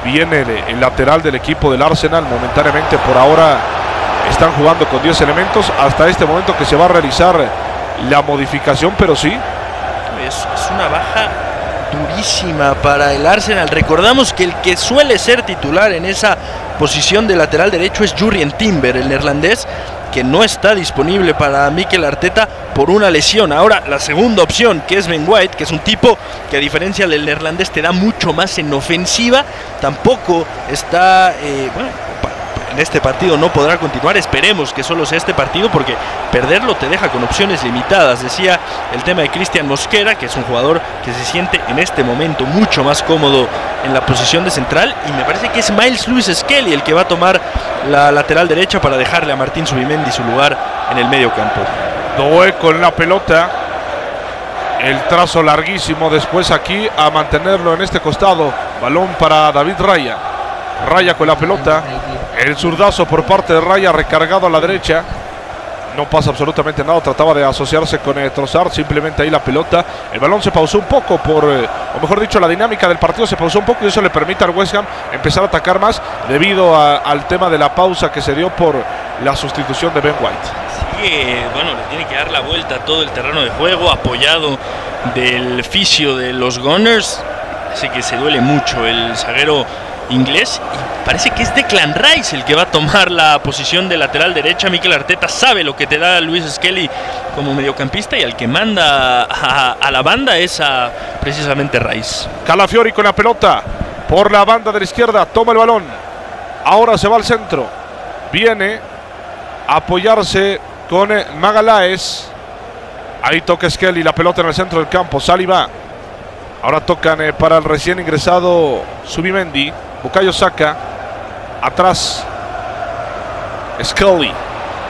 [SPEAKER 2] viene el lateral del equipo del Arsenal. Momentáneamente por ahora están jugando con 10 elementos hasta este momento que se va a realizar la modificación, pero sí.
[SPEAKER 1] Es una baja durísima para el Arsenal. Recordamos que el que suele ser titular en esa posición de lateral derecho es Jurrien Timber, el neerlandés, que no está disponible para Mikel Arteta por una lesión. Ahora la segunda opción, que es Ben White, que es un tipo que a diferencia del neerlandés te da mucho más en ofensiva, tampoco está, en este partido no podrá continuar. Esperemos que solo sea este partido, porque perderlo te deja con opciones limitadas. Decía el tema de Christian Mosquera, que es un jugador que se siente en este momento mucho más cómodo en la posición de central, y me parece que es Miles Lewis Skelly el que va a tomar la lateral derecha para dejarle a Martín Zubimendi su lugar en el medio campo.
[SPEAKER 2] Doué con la pelota, el trazo larguísimo después aquí a mantenerlo en este costado. Balón para David Raya. Raya con la pelota, el zurdazo por parte de Raya, recargado a la derecha. No pasa absolutamente nada, trataba de asociarse con Trossard, simplemente ahí la pelota. El balón se pausó un poco o mejor dicho, la dinámica del partido se pausó un poco, y eso le permite al West Ham empezar a atacar más debido al tema de la pausa que se dio por la sustitución de Ben White.
[SPEAKER 1] Le tiene que dar la vuelta a todo el terreno de juego, apoyado del fisio de los Gunners. Así que se duele mucho el zaguero inglés, y parece que es Declan Rice el que va a tomar la posición de lateral derecha. Mikel Arteta sabe lo que te da Lewis Skelly como mediocampista, y al que manda a la banda es precisamente Rice.
[SPEAKER 2] Calafiori con la pelota por la banda de la izquierda, toma el balón, ahora se va al centro, viene a apoyarse con Magalhaes, ahí toca Skelly, la pelota en el centro del campo. Saliba, ahora tocan para el recién ingresado Zubimendi. Bukayo Saka, atrás Skelly,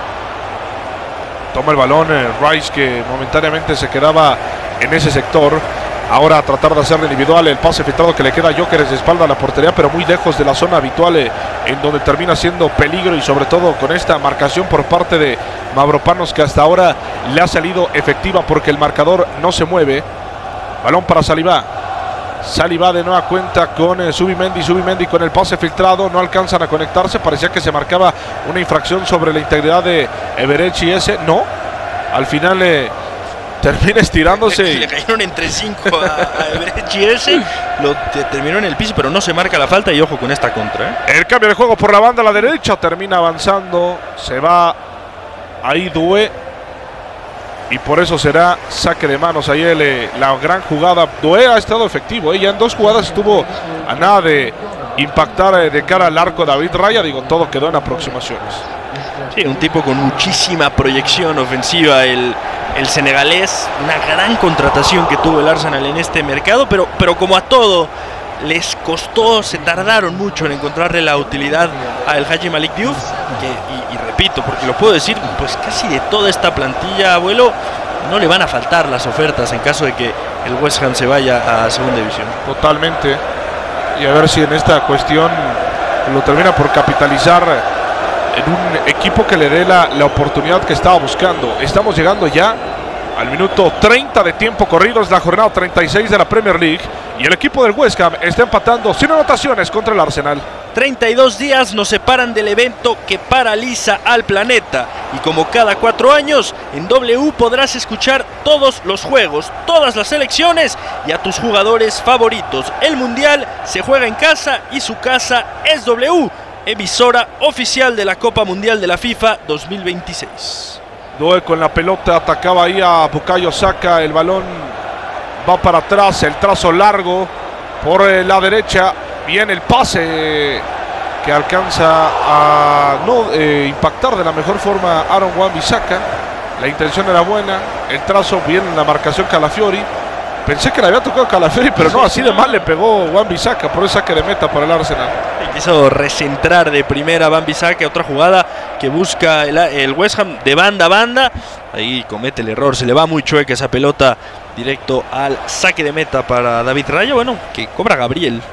[SPEAKER 2] toma el balón Rice, que momentáneamente se quedaba en ese sector. Ahora a tratar de hacerle individual el pase filtrado que le queda a Gyökeres de espalda a la portería, pero muy lejos de la zona habitual en donde termina siendo peligro, y sobre todo con esta marcación por parte de Mavropanos, que hasta ahora le ha salido efectiva porque el marcador no se mueve. Balón para Saliba. Saliba de nueva cuenta con Zubimendi con el pase filtrado, no alcanzan a conectarse. Parecía que se marcaba una infracción sobre la integridad de Eberechi no, al final termina estirándose.
[SPEAKER 1] Le cayeron entre 5 a Eberechi, terminó en el piso, pero no se marca la falta, y ojo con esta contra.
[SPEAKER 2] El cambio de juego por la banda a la derecha, termina avanzando, se va ahí Doué, y por eso será saque de manos. Ahí la gran jugada. Doué ha estado efectivo, ya en 2 jugadas estuvo a nada de impactar de cara al arco David Raya. Todo quedó en aproximaciones.
[SPEAKER 1] Sí, un tipo con muchísima proyección ofensiva, el senegalés. Una gran contratación que tuvo el Arsenal en este mercado, pero como a todo les costó, se tardaron mucho en encontrarle la utilidad a El Hadji Malik Diouf, y repito, porque lo puedo decir, pues casi de toda esta plantilla, abuelo, no le van a faltar las ofertas en caso de que el West Ham se vaya a segunda división.
[SPEAKER 2] Totalmente, y a ver si en esta cuestión lo termina por capitalizar en un equipo que le dé la oportunidad que estaba buscando. Estamos llegando ya al minuto 30 de tiempo corrido, es la jornada 36 de la Premier League, y el equipo del West Ham está empatando sin anotaciones contra el Arsenal.
[SPEAKER 1] 32 días nos separan del evento que paraliza al planeta, y como cada 4 años, en W podrás escuchar todos los juegos, todas las selecciones y a tus jugadores favoritos. El Mundial se juega en casa, y su casa es W, emisora oficial de la Copa Mundial de la FIFA 2026.
[SPEAKER 2] Doué con la pelota, atacaba ahí a Bukayo Saka, el balón va para atrás, el trazo largo por la derecha, viene el pase que alcanza a no impactar de la mejor forma Aaron Wan-Bissaka. La intención era buena, el trazo, bien en la marcación Calafiori. Pensé que le había tocado Calafiori, pero no, así de mal le pegó Wan-Bissaka, por ese saque de meta para el Arsenal.
[SPEAKER 1] Quiso recentrar de primera Wan-Bissaka, otra jugada que busca el West Ham de banda a banda. Ahí comete el error, se le va muy chueca esa pelota directo al saque de meta para David Raya, que cobra Gabriel.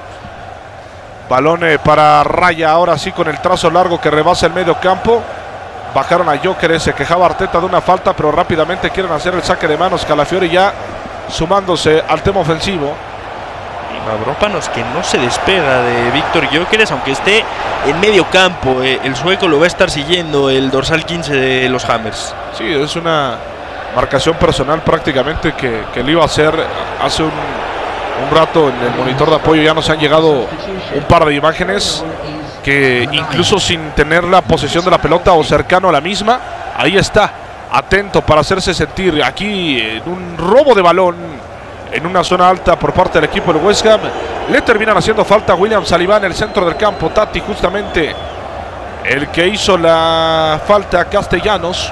[SPEAKER 2] Balón para Raya, ahora sí con el trazo largo que rebasa el medio campo. Bajaron a Gyökeres, se quejaba Arteta de una falta, pero rápidamente quieren hacer el saque de manos. Calafiori ya sumándose al tema ofensivo.
[SPEAKER 1] Mavropanos, que no se despega de Víctor Gyökeres, aunque esté en medio campo. El sueco lo va a estar siguiendo, el dorsal 15 de los Hammers.
[SPEAKER 2] Sí, es una marcación personal prácticamente que le iba a hacer hace un rato en el monitor de apoyo. Ya nos han llegado un par de imágenes que incluso sin tener la posesión de la pelota o cercano a la misma, ahí está, atento para hacerse sentir. Aquí en un robo de balón en una zona alta por parte del equipo del West Ham, le terminan haciendo falta a William Saliba en el centro del campo. Tati justamente el que hizo la falta a Castellanos,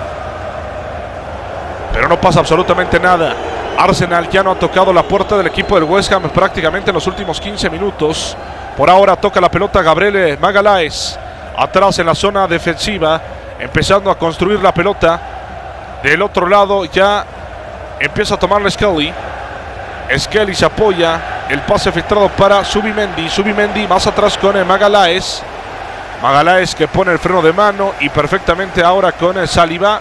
[SPEAKER 2] pero no pasa absolutamente nada. Arsenal ya no ha tocado la puerta del equipo del West Ham prácticamente en los últimos 15 minutos. Por ahora toca la pelota Gabriel Magalhães, atrás en la zona defensiva, empezando a construir la pelota. Del otro lado ya empieza a tomarle Skelly. Skelly se apoya, el pase filtrado para Zubimendi. Zubimendi más atrás con Magalhães. Magalhães que pone el freno de mano y perfectamente ahora con Saliba.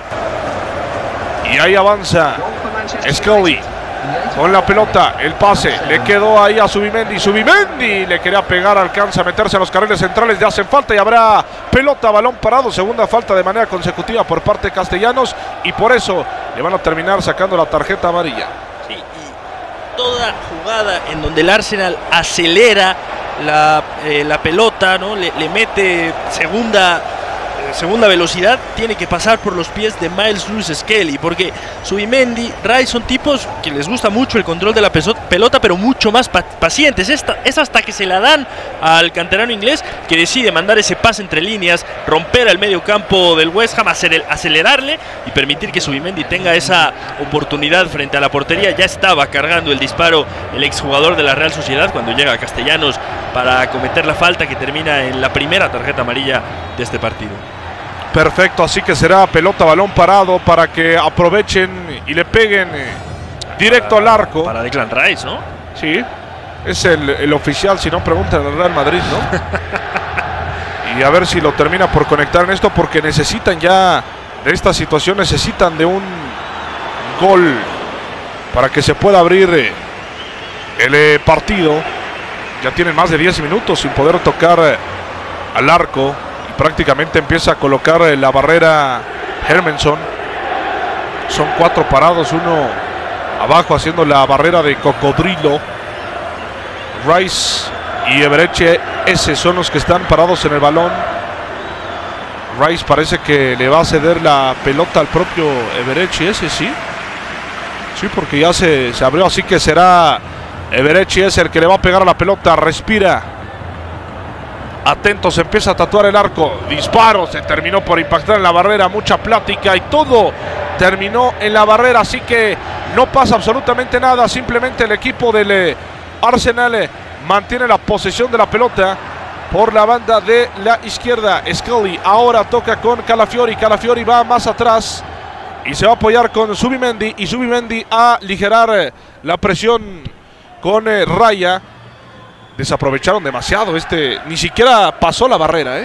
[SPEAKER 2] Y ahí avanza Skelly con la pelota, el pase le quedó ahí a Zubimendi. Zubimendi le quería pegar, alcanza a meterse a los carriles centrales, le hacen falta y habrá pelota, balón parado. Segunda falta de manera consecutiva por parte de Castellanos y por eso le van a terminar sacando la tarjeta amarilla.
[SPEAKER 1] Sí, y toda jugada en donde el Arsenal acelera la pelota, ¿no? Le mete segunda velocidad, tiene que pasar por los pies de Miles Lewis-Skelly, porque Zubimendi, Rice son tipos que les gusta mucho el control de la pelota, pero mucho más pacientes. Es hasta que se la dan al canterano inglés que decide mandar ese pase entre líneas, romper al medio campo del West Ham, acelerarle y permitir que Zubimendi tenga esa oportunidad frente a la portería. Ya estaba cargando el disparo el exjugador de la Real Sociedad cuando llega Castellanos para cometer la falta que termina en la primera tarjeta amarilla de este partido.
[SPEAKER 2] Perfecto, así que será pelota, balón parado para que aprovechen y le peguen directo al arco.
[SPEAKER 1] Para Declan Rice, ¿no?
[SPEAKER 2] Sí, es el oficial, si no preguntan al Real Madrid, ¿no? Y a ver si lo termina por conectar en esto, porque necesitan ya de esta situación, necesitan de un gol para que se pueda abrir el partido. Ya tienen más de 10 minutos sin poder tocar al arco. Prácticamente empieza a colocar la barrera Hermanson. Son 4 parados, uno abajo haciendo la barrera de cocodrilo. Rice y Eberechi Eze son los que están parados en el balón. Rice parece que le va a ceder la pelota al propio Eberechi Eze, ¿sí? Sí, porque ya se abrió, así que será Eberechi Eze el que le va a pegar a la pelota. Respira. Atentos, empieza a tatuar el arco. Disparo, se terminó por impactar en la barrera. Mucha plática y todo terminó en la barrera. Así que no pasa absolutamente nada. Simplemente el equipo del Arsenal mantiene la posesión de la pelota por la banda de la izquierda. Skelly ahora toca con Calafiori. Calafiori va más atrás y se va a apoyar con Zubimendi. Y Zubimendi a aligerar la presión con Raya. Desaprovecharon demasiado, ni siquiera pasó la barrera,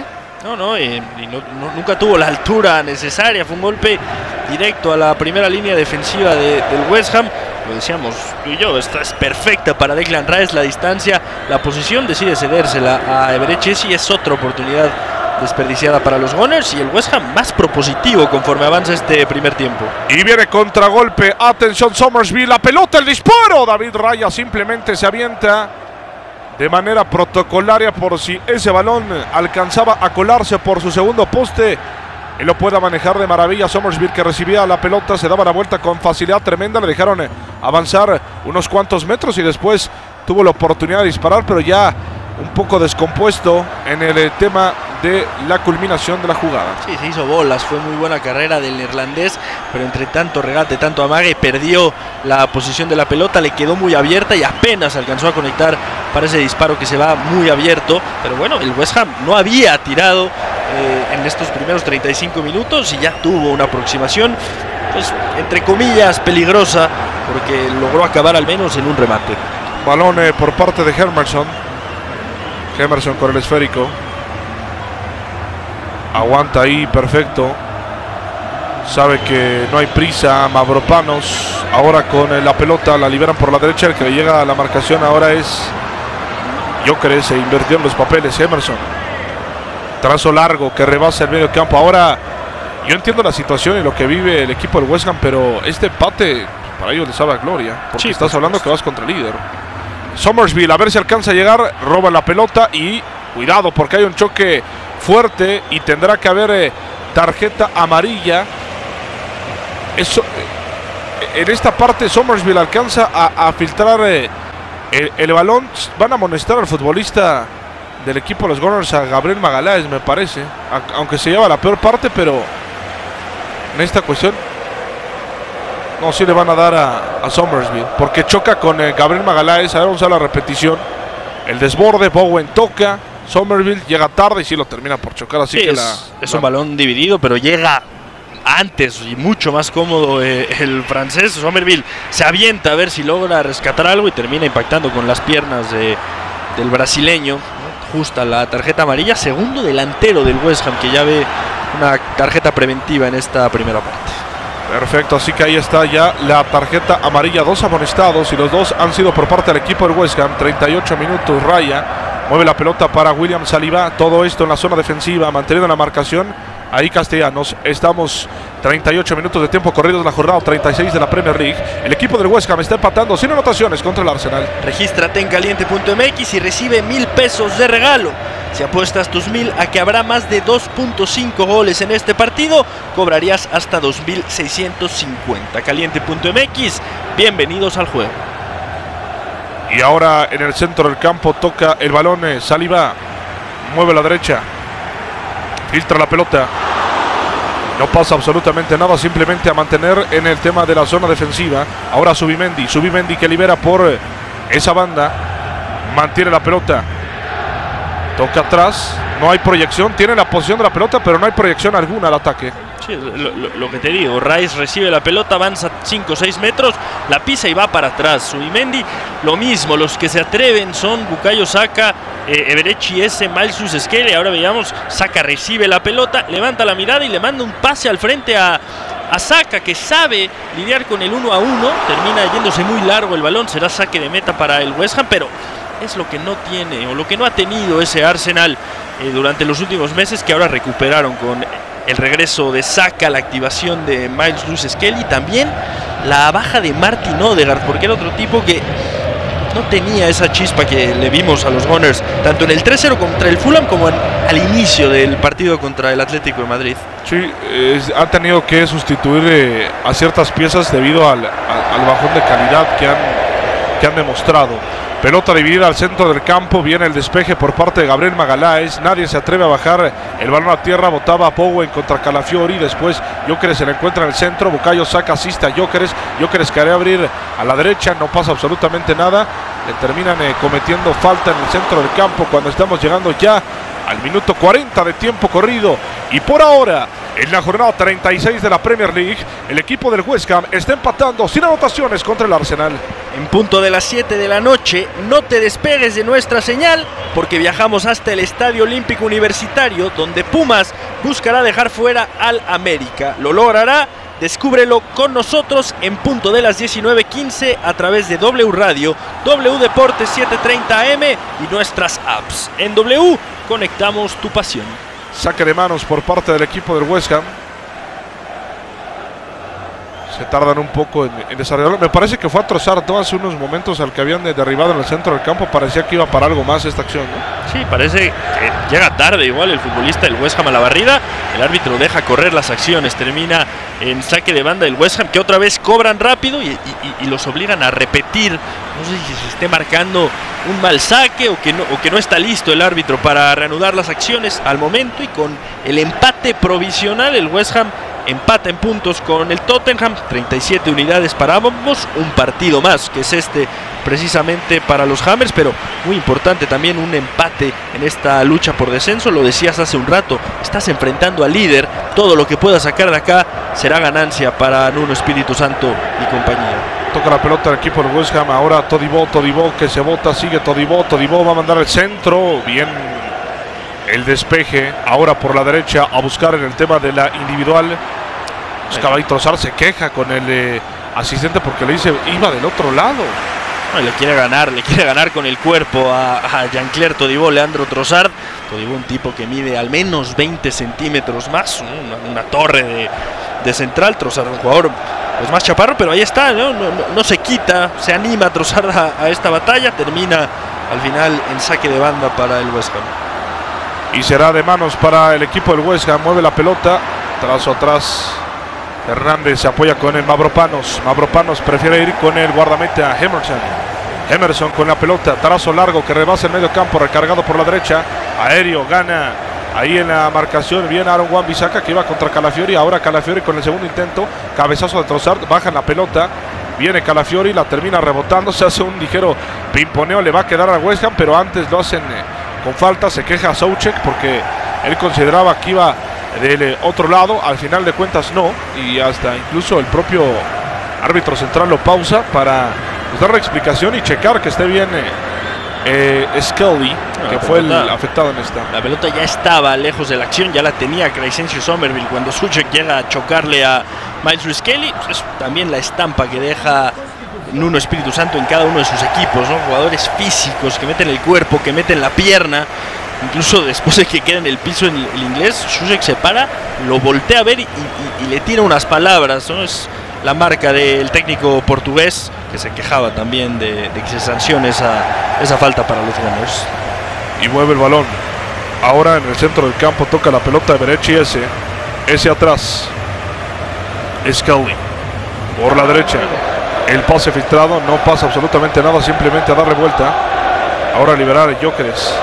[SPEAKER 1] nunca tuvo la altura necesaria. Fue un golpe directo a la primera línea defensiva del West Ham. Lo decíamos tú y yo, esta es perfecta para Declan Rice, la distancia, la posición, decide cedérsela a Eberechi Eze y es otra oportunidad desperdiciada para los Gunners y el West Ham más propositivo conforme avanza este primer tiempo.
[SPEAKER 2] Y viene contragolpe, atención Somersby, la pelota, el disparo. David Raya simplemente se avienta de manera protocolaria por si ese balón alcanzaba a colarse por su segundo poste. Él lo pueda manejar de maravilla. Somersby, que recibía la pelota, se daba la vuelta con facilidad tremenda. Le dejaron avanzar unos cuantos metros y después tuvo la oportunidad de disparar, pero ya un poco descompuesto en el tema de la culminación de la jugada.
[SPEAKER 1] Sí, se hizo bolas, fue muy buena carrera del neerlandés, pero entre tanto regate, tanto amague, perdió la posición de la pelota, le quedó muy abierta y apenas alcanzó a conectar para ese disparo que se va muy abierto. Pero bueno, el West Ham no había tirado en estos primeros 35 minutos y ya tuvo una aproximación, pues entre comillas peligrosa, porque logró acabar al menos en un remate.
[SPEAKER 2] Balón por parte de Hermanson. Hermanson con el esférico. Aguanta ahí, perfecto. Sabe que no hay prisa. Mavropanos ahora con la pelota, la liberan por la derecha. El que le llega a la marcación ahora es Gyökeres se invirtió en los papeles. Emerson, trazo largo que rebasa el medio campo. Ahora yo entiendo la situación y lo que vive el equipo del West Ham, pero este empate para ellos les sabe a gloria, porque
[SPEAKER 1] sí,
[SPEAKER 2] estás hablando que vas contra el líder. Somersville, a ver si alcanza a llegar, roba la pelota y cuidado porque hay un choque fuerte y tendrá que haber tarjeta amarilla. Eso, en esta parte Somersville alcanza a filtrar el balón. Van a amonestar al futbolista del equipo de los Gunners, a Gabriel Magaláes, me parece, aunque se lleva la peor parte, pero en esta cuestión no, sí le van a dar a Somersville, porque choca con Gabriel Magaláes. Ahora vamos a la repetición. El desborde, Bowen toca, Somersville llega tarde y sí lo termina por chocar. Así
[SPEAKER 1] sí,
[SPEAKER 2] que
[SPEAKER 1] es un balón dividido, pero llega antes y mucho más cómodo el francés. Somerville se avienta a ver si logra rescatar algo y termina impactando con las piernas del brasileño. Justa la tarjeta amarilla. Segundo delantero del West Ham que ya ve una tarjeta preventiva en esta primera parte.
[SPEAKER 2] Perfecto, así que ahí está ya la tarjeta amarilla. 2 amonestados y los 2 han sido por parte del equipo del West Ham. 38 minutos, Raya mueve la pelota para William Saliba. Todo esto en la zona defensiva, manteniendo la marcación. Ahí Castellanos, estamos 38 minutos de tiempo corridos de la jornada 36 de la Premier League. El equipo del West Ham está empatando sin anotaciones contra el Arsenal.
[SPEAKER 1] Regístrate en caliente.mx y recibe 1,000 pesos de regalo. Si apuestas tus 1,000 a que habrá más de 2.5 goles en este partido, cobrarías hasta 2,650. Caliente.mx, bienvenidos al juego.
[SPEAKER 2] Y ahora en el centro del campo toca el balón Saliba, mueve a la derecha, filtra la pelota, no pasa absolutamente nada, simplemente a mantener en el tema de la zona defensiva. Ahora Subimendi que libera por esa banda, mantiene la pelota, toca atrás, no hay proyección, tiene la posición de la pelota pero no hay proyección alguna al ataque.
[SPEAKER 1] Sí, lo que te digo, Rice recibe la pelota, avanza 5 o 6 metros, la pisa y va para atrás. Subimendi, lo mismo, los que se atreven son Bukayo Saka, Eberechi Eze, Malsus Skelly. Ahora veamos, Saka recibe la pelota, levanta la mirada y le manda un pase al frente a Saka, que sabe lidiar con el 1 a 1, termina yéndose muy largo el balón, será saque de meta para el West Ham, pero es lo que no tiene o lo que no ha tenido ese Arsenal durante los últimos meses, que ahora recuperaron con el regreso de Saka, la activación de Miles Skelly, también la baja de Martin Odegaard, porque era otro tipo que no tenía esa chispa que le vimos a los Gunners, tanto en el 3-0 contra el Fulham como al inicio del partido contra el Atlético de Madrid.
[SPEAKER 2] Sí, han tenido que sustituir a ciertas piezas debido al bajón de calidad que han demostrado. Pelota dividida al centro del campo, viene el despeje por parte de Gabriel Magaláes, nadie se atreve a bajar el balón a tierra, botaba a Bowen contra Calafiori, después Gyökeres se le encuentra en el centro, Bukayo Saka asiste a Gyökeres quería abrir a la derecha, no pasa absolutamente nada, le terminan cometiendo falta en el centro del campo cuando estamos llegando ya al minuto 40 de tiempo corrido. Y por ahora, en la jornada 36 de la Premier League, el equipo del West Ham está empatando sin anotaciones contra el Arsenal.
[SPEAKER 1] En punto de las 7 de la noche, no te despegues de nuestra señal, porque viajamos hasta el Estadio Olímpico Universitario, donde Pumas buscará dejar fuera al América. Lo logrará. Descúbrelo con nosotros en punto de las 19:15 a través de W Radio, W Deportes 730 AM y nuestras apps. En W conectamos tu pasión.
[SPEAKER 2] Saque de manos por parte del equipo del West Ham. Se tardan un poco en desarrollarlo. Me parece que fue a trozar hace unos momentos al que habían derribado en el centro del campo. Parecía que iba para algo más esta acción, ¿no?
[SPEAKER 1] Sí, parece que llega tarde igual el futbolista del West Ham a la barrida. El árbitro deja correr las acciones. Termina en saque de banda del West Ham, que otra vez cobran rápido y los obligan a repetir. No sé si se esté marcando un mal saque o que no está listo el árbitro para reanudar las acciones al momento. Y con el empate provisional, el West Ham empata en puntos con el Tottenham, 37 unidades para ambos, un partido más que es precisamente para los Hammers, pero muy importante también un empate en esta lucha por descenso. Lo decías hace un rato, estás enfrentando al líder, todo lo que puedas sacar de acá será ganancia para Nuno Espíritu Santo y compañía.
[SPEAKER 2] Toca la pelota el equipo del West Ham, ahora Todibo que se bota, sigue Todibo va a mandar el centro, bien el despeje, ahora por la derecha a buscar en el tema de la individual. Buscaba ahí trozar, se queja con el asistente porque le dice iba del otro lado.
[SPEAKER 1] No, le quiere ganar con el cuerpo a Jean-Claire Todibo, Leandro Trossard. Todibo, un tipo que mide al menos 20 centímetros más, una torre de central. Trossard, un jugador pues más chaparro, pero ahí está, no se quita, se anima Trossard a esta batalla. Termina al final en saque de banda para el West Ham.
[SPEAKER 2] Y será de manos para el equipo del West Ham. Mueve la pelota, trazo atrás. Fernández se apoya con el Mavropanos. Mavropanos prefiere ir con el guardameta Emerson. Emerson con la pelota, trazo largo que rebasa el medio campo, recargado por la derecha. Aéreo, gana ahí en la marcación. Viene Aaron Wan-Bissaka que iba contra Calafiori. Ahora Calafiori con el segundo intento. Cabezazo de Trossard, baja la pelota. Viene Calafiori, la termina rebotando. Se hace un ligero pimponeo, le va a quedar a West Ham, pero antes lo hacen con falta. Se queja Souček porque él consideraba que iba del otro lado. Al final de cuentas no, y hasta incluso el propio árbitro central lo pausa para dar la explicación y checar que esté bien Scully, que fue el afectado en esta.
[SPEAKER 1] La pelota ya estaba lejos de la acción, ya la tenía Crescencio Somerville cuando Souček llega a chocarle a Miles Skelly. Es también la estampa que deja Nuno Espíritu Santo en cada uno de sus equipos, ¿no? Jugadores físicos que meten el cuerpo, que meten la pierna. Incluso después de que queda en el piso el inglés, Souček se para, lo voltea a ver y le tira unas palabras, ¿no? Es la marca del técnico portugués, que se quejaba también de que se sancione esa falta para los Gunners.
[SPEAKER 2] Y mueve el balón. Ahora en el centro del campo toca la pelota de Berechi, ese atrás. Scully por la derecha. El pase filtrado, no pasa absolutamente nada, simplemente a darle vuelta. Ahora liberar a Gyökeres.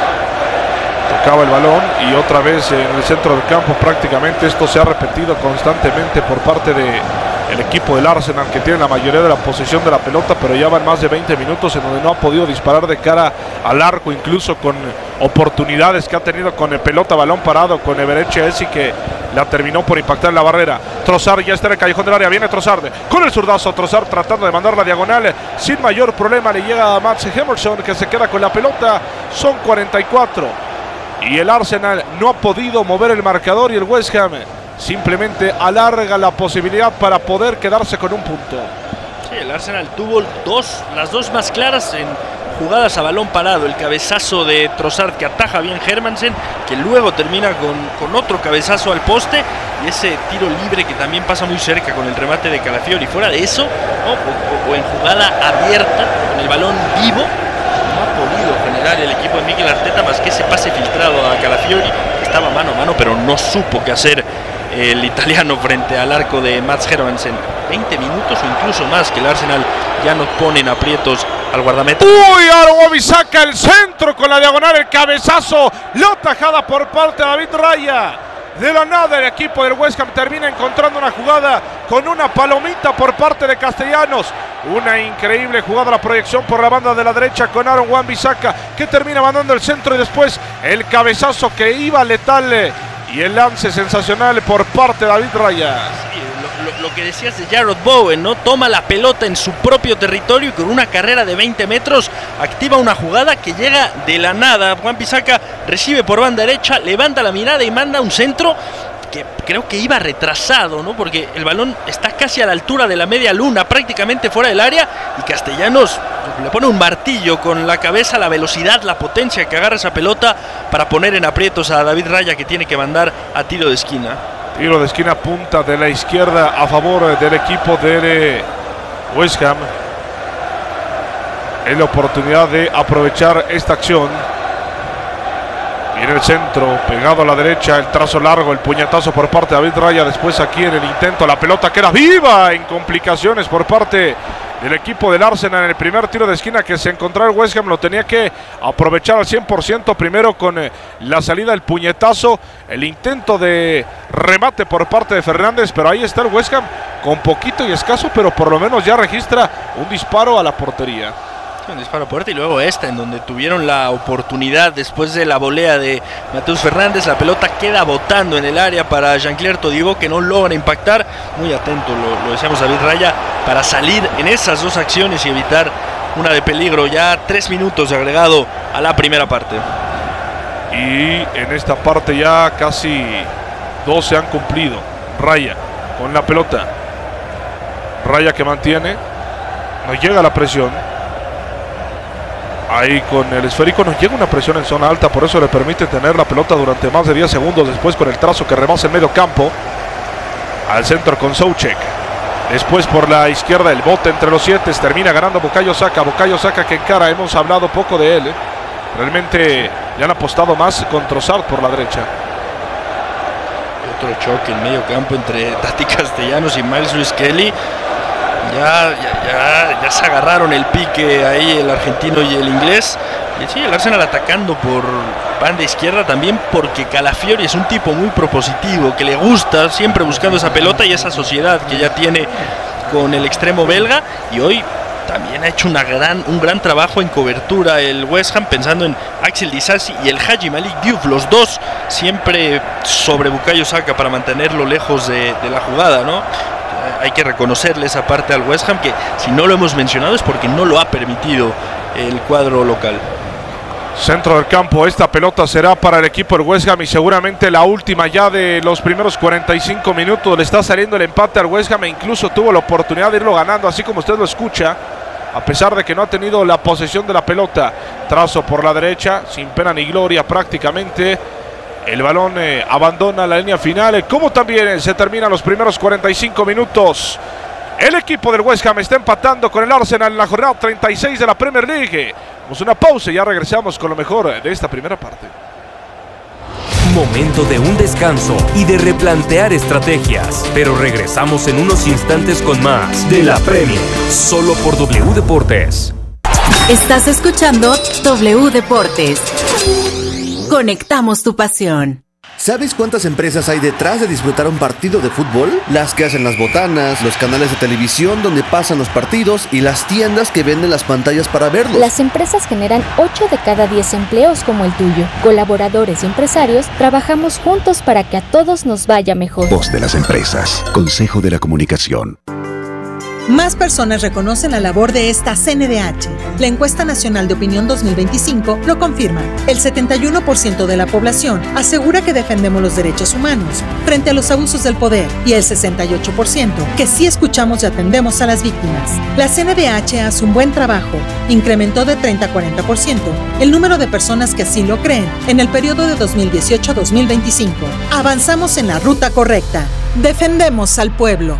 [SPEAKER 2] Tocaba el balón y otra vez en el centro del campo. Prácticamente esto se ha repetido constantemente por parte del equipo del Arsenal, que tiene la mayoría de la posesión de la pelota, pero ya van más de 20 minutos en donde no ha podido disparar de cara al arco, incluso con oportunidades que ha tenido con el pelota, balón parado, con Eberechi que la terminó por impactar en la barrera. Trossard ya está en el callejón del área, viene Trossard con el zurdazo. Trossard tratando de mandar la diagonal sin mayor problema, le llega a Mats Emerson, que se queda con la pelota. Son 44 y el Arsenal no ha podido mover el marcador, y el West Ham simplemente alarga la posibilidad para poder quedarse con un punto.
[SPEAKER 1] Sí, el Arsenal tuvo las dos más claras en jugadas a balón parado. El cabezazo de Trossard que ataja bien Hermansen, que luego termina con otro cabezazo al poste, y ese tiro libre que también pasa muy cerca con el remate de Calafiori. Fuera de eso, ¿no? o en jugada abierta, con el balón vivo, no ha podido generar el equipo de Mikel Arteta más que ese pase filtrado a Calafiori, que estaba mano a mano, pero no supo qué hacer el italiano frente al arco de Mats Hermansen. 20 minutos o incluso más que el Arsenal ya nos pone en aprietos al guardameta.
[SPEAKER 2] Uy, Aaron Wan-Bissaka, el centro con la diagonal, el cabezazo, la tajada por parte de David Raya. De la nada el equipo del West Ham termina encontrando una jugada con una palomita por parte de Castellanos. Una increíble jugada, la proyección por la banda de la derecha con Aaron Wan-Bissaka, que termina mandando el centro, y después el cabezazo que iba letal y el lance sensacional por parte de David Raya.
[SPEAKER 1] Sí, lo que decías de Jarrod Bowen, ¿no? Toma la pelota en su propio territorio y con una carrera de 20 metros activa una jugada que llega de la nada. Wan-Bissaka recibe por banda derecha, levanta la mirada y manda un centro que creo que iba retrasado, ¿no? Porque el balón está casi a la altura de la media luna, prácticamente fuera del área, y Castellanos le pone un martillo con la cabeza, la velocidad, la potencia que agarra esa pelota para poner en aprietos a David Raya, que tiene que mandar a tiro de esquina.
[SPEAKER 2] Tiro de esquina, punta de la izquierda a favor del equipo de West Ham. Es la oportunidad de aprovechar esta acción. Viene el centro, pegado a la derecha, el trazo largo, el puñetazo por parte de David Raya. Después aquí en el intento, la pelota queda viva en complicaciones por parte del equipo del Arsenal. En el primer tiro de esquina que se encontraba el West Ham, lo tenía que aprovechar al 100%. Primero con la salida del puñetazo, el intento de remate por parte de Fernández, pero ahí está el West Ham con poquito y escaso, pero por lo menos ya registra un disparo a la portería.
[SPEAKER 1] Un disparo fuerte, y luego esta en donde tuvieron la oportunidad después de la volea de Mateus Fernández. La pelota queda botando en el área para Jean-Claire Todibo, que no logra impactar. Muy atento, lo decíamos, David Raya, para salir en esas dos acciones y evitar una de peligro. Ya 3 minutos de agregado a la primera parte.
[SPEAKER 2] Y en esta parte ya casi 2 se han cumplido. Raya con la pelota. Raya que mantiene, no llega a la presión. Ahí con el esférico nos llega una presión en zona alta, por eso le permite tener la pelota durante más de 10 segundos. Después con el trazo que rebasa el medio campo. Al centro con Souček. Después por la izquierda el bote entre los 7. Termina ganando Bukayo Saka. Bukayo Saka que encara, hemos hablado poco de él. Realmente le han apostado más con Trossard por la derecha.
[SPEAKER 1] Otro choque en medio campo entre Tati Castellanos y Miles Lewis Kelly. Ya se agarraron el pique ahí el argentino y el inglés. Y sí, el Arsenal atacando por banda izquierda también, porque Calafiori es un tipo muy propositivo, que le gusta siempre buscando esa pelota y esa sociedad que ya tiene con el extremo belga. Y hoy también ha hecho un gran trabajo en cobertura el West Ham, pensando en Axel Disasi y el Haji Malik Diouf, los dos siempre sobre Bukayo Saka para mantenerlo lejos de la jugada, ¿no? Hay que reconocerle esa parte al West Ham, que si no lo hemos mencionado es porque no lo ha permitido el cuadro local.
[SPEAKER 2] Centro del campo, esta pelota será para el equipo del West Ham y seguramente la última ya de los primeros 45 minutos. Le está saliendo el empate al West Ham e incluso tuvo la oportunidad de irlo ganando, así como usted lo escucha, a pesar de que no ha tenido la posesión de la pelota. Trazo por la derecha, sin pena ni gloria prácticamente. El balón abandona la línea final, como también se terminan los primeros 45 minutos. El equipo del West Ham está empatando con el Arsenal en la jornada 36 de la Premier League. Vamos a una pausa y ya regresamos con lo mejor de esta primera parte.
[SPEAKER 3] Momento de un descanso y de replantear estrategias. Pero regresamos en unos instantes con más de la Premier, solo por W Deportes.
[SPEAKER 4] Estás escuchando W Deportes. Conectamos tu pasión.
[SPEAKER 5] ¿Sabes cuántas empresas hay detrás de disfrutar un partido de fútbol? Las que hacen las botanas, los canales de televisión donde pasan los partidos y las tiendas que venden las pantallas para verlos.
[SPEAKER 6] Las empresas generan 8 de cada 10 empleos como el tuyo. Colaboradores y empresarios trabajamos juntos para que a todos nos vaya mejor.
[SPEAKER 7] Voz de las empresas. Consejo de la Comunicación.
[SPEAKER 8] Más personas reconocen la labor de esta CNDH. La encuesta nacional de opinión 2025 lo confirma. El 71% de la población asegura que defendemos los derechos humanos frente a los abusos del poder y el 68% que sí escuchamos y atendemos a las víctimas. La CNDH hace un buen trabajo. Incrementó de 30 a 40% el número de personas que así lo creen en el periodo de 2018 a 2025. Avanzamos en la ruta correcta. Defendemos al pueblo.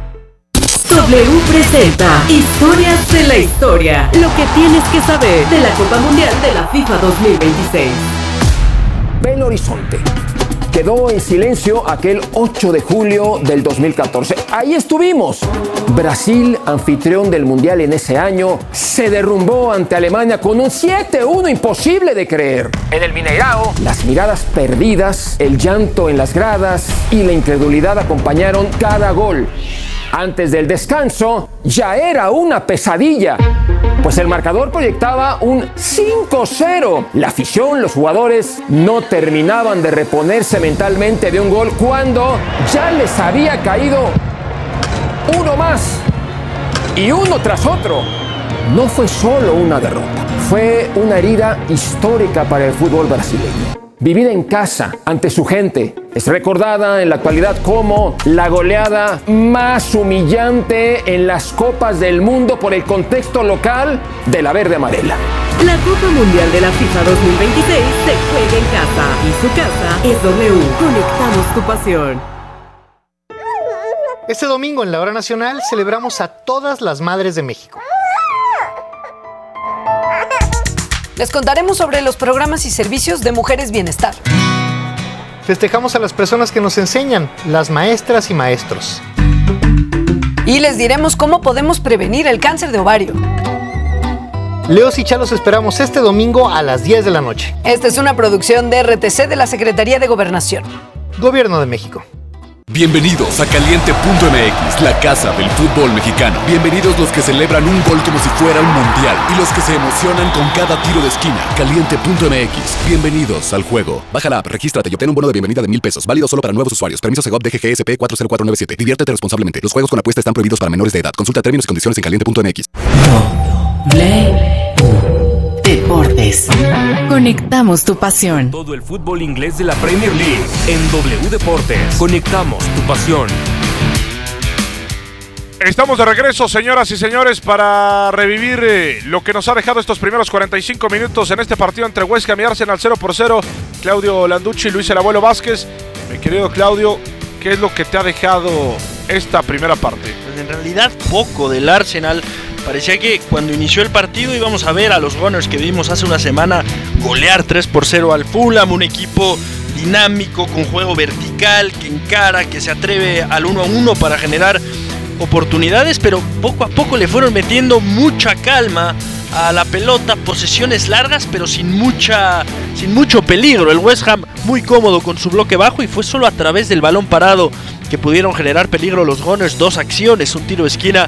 [SPEAKER 4] W presenta Historias de la Historia. Lo que tienes que saber de la Copa Mundial de la FIFA 2026.
[SPEAKER 9] Belo Horizonte. Quedó en silencio aquel 8 de julio del 2014. Ahí estuvimos. Brasil, anfitrión del Mundial en ese año, se derrumbó ante Alemania con un 7-1 imposible de creer. En el Mineirao, las miradas perdidas, el llanto en las gradas y la incredulidad acompañaron cada gol. Antes del descanso, ya era una pesadilla, pues el marcador proyectaba un 5-0. La afición, los jugadores, no terminaban de reponerse mentalmente de un gol cuando ya les había caído uno más y uno tras otro. No fue solo una derrota, fue una herida histórica para el fútbol brasileño. Vivida en casa, ante su gente, es recordada en la actualidad como la goleada más humillante en las Copas del Mundo por el contexto local de la verde amarela.
[SPEAKER 4] La Copa Mundial de la FIFA 2026 se juega en casa y su casa es W. Conectamos tu pasión.
[SPEAKER 10] Este domingo en la Hora Nacional celebramos a todas las madres de México.
[SPEAKER 11] Les contaremos sobre los programas y servicios de Mujeres Bienestar.
[SPEAKER 10] Festejamos a las personas que nos enseñan, las maestras y maestros.
[SPEAKER 11] Y les diremos cómo podemos prevenir el cáncer de ovario.
[SPEAKER 10] Leos y Chalos esperamos este domingo a las 10 de la noche.
[SPEAKER 11] Esta es una producción de RTC de la Secretaría de Gobernación.
[SPEAKER 10] Gobierno de México.
[SPEAKER 12] Bienvenidos a Caliente.mx, la casa del fútbol mexicano. Bienvenidos los que celebran un gol como si fuera un mundial y los que se emocionan con cada tiro de esquina. Caliente.mx, bienvenidos al juego. Baja la app, regístrate y obtén un bono de bienvenida de $1,000. Válido solo para nuevos usuarios. Permiso Segov DGGSP 40497. Diviértete responsablemente. Los juegos con apuesta están prohibidos para menores de edad. Consulta términos y condiciones en Caliente.mx.
[SPEAKER 4] Deportes. Conectamos tu pasión.
[SPEAKER 3] Todo el fútbol inglés de la Premier League en W Deportes. Conectamos tu pasión.
[SPEAKER 2] Estamos de regreso, señoras y señores, para revivir lo que nos ha dejado estos primeros 45 minutos en este partido entre West Ham y Arsenal 0-0. Claudio Landucci, Luis el Abuelo Vázquez. Mi querido Claudio, ¿qué es lo que te ha dejado esta primera parte?
[SPEAKER 1] Pues en realidad poco del Arsenal. Parecía que cuando inició el partido íbamos a ver a los Gunners que vimos hace una semana golear 3-0 al Fulham, un equipo dinámico, con juego vertical, que encara, que se atreve al 1-1 para generar oportunidades, pero poco a poco le fueron metiendo mucha calma a la pelota, posesiones largas pero sin mucho peligro. El West Ham muy cómodo con su bloque bajo, y fue solo a través del balón parado que pudieron generar peligro los Gunners. 2 acciones, un tiro de esquina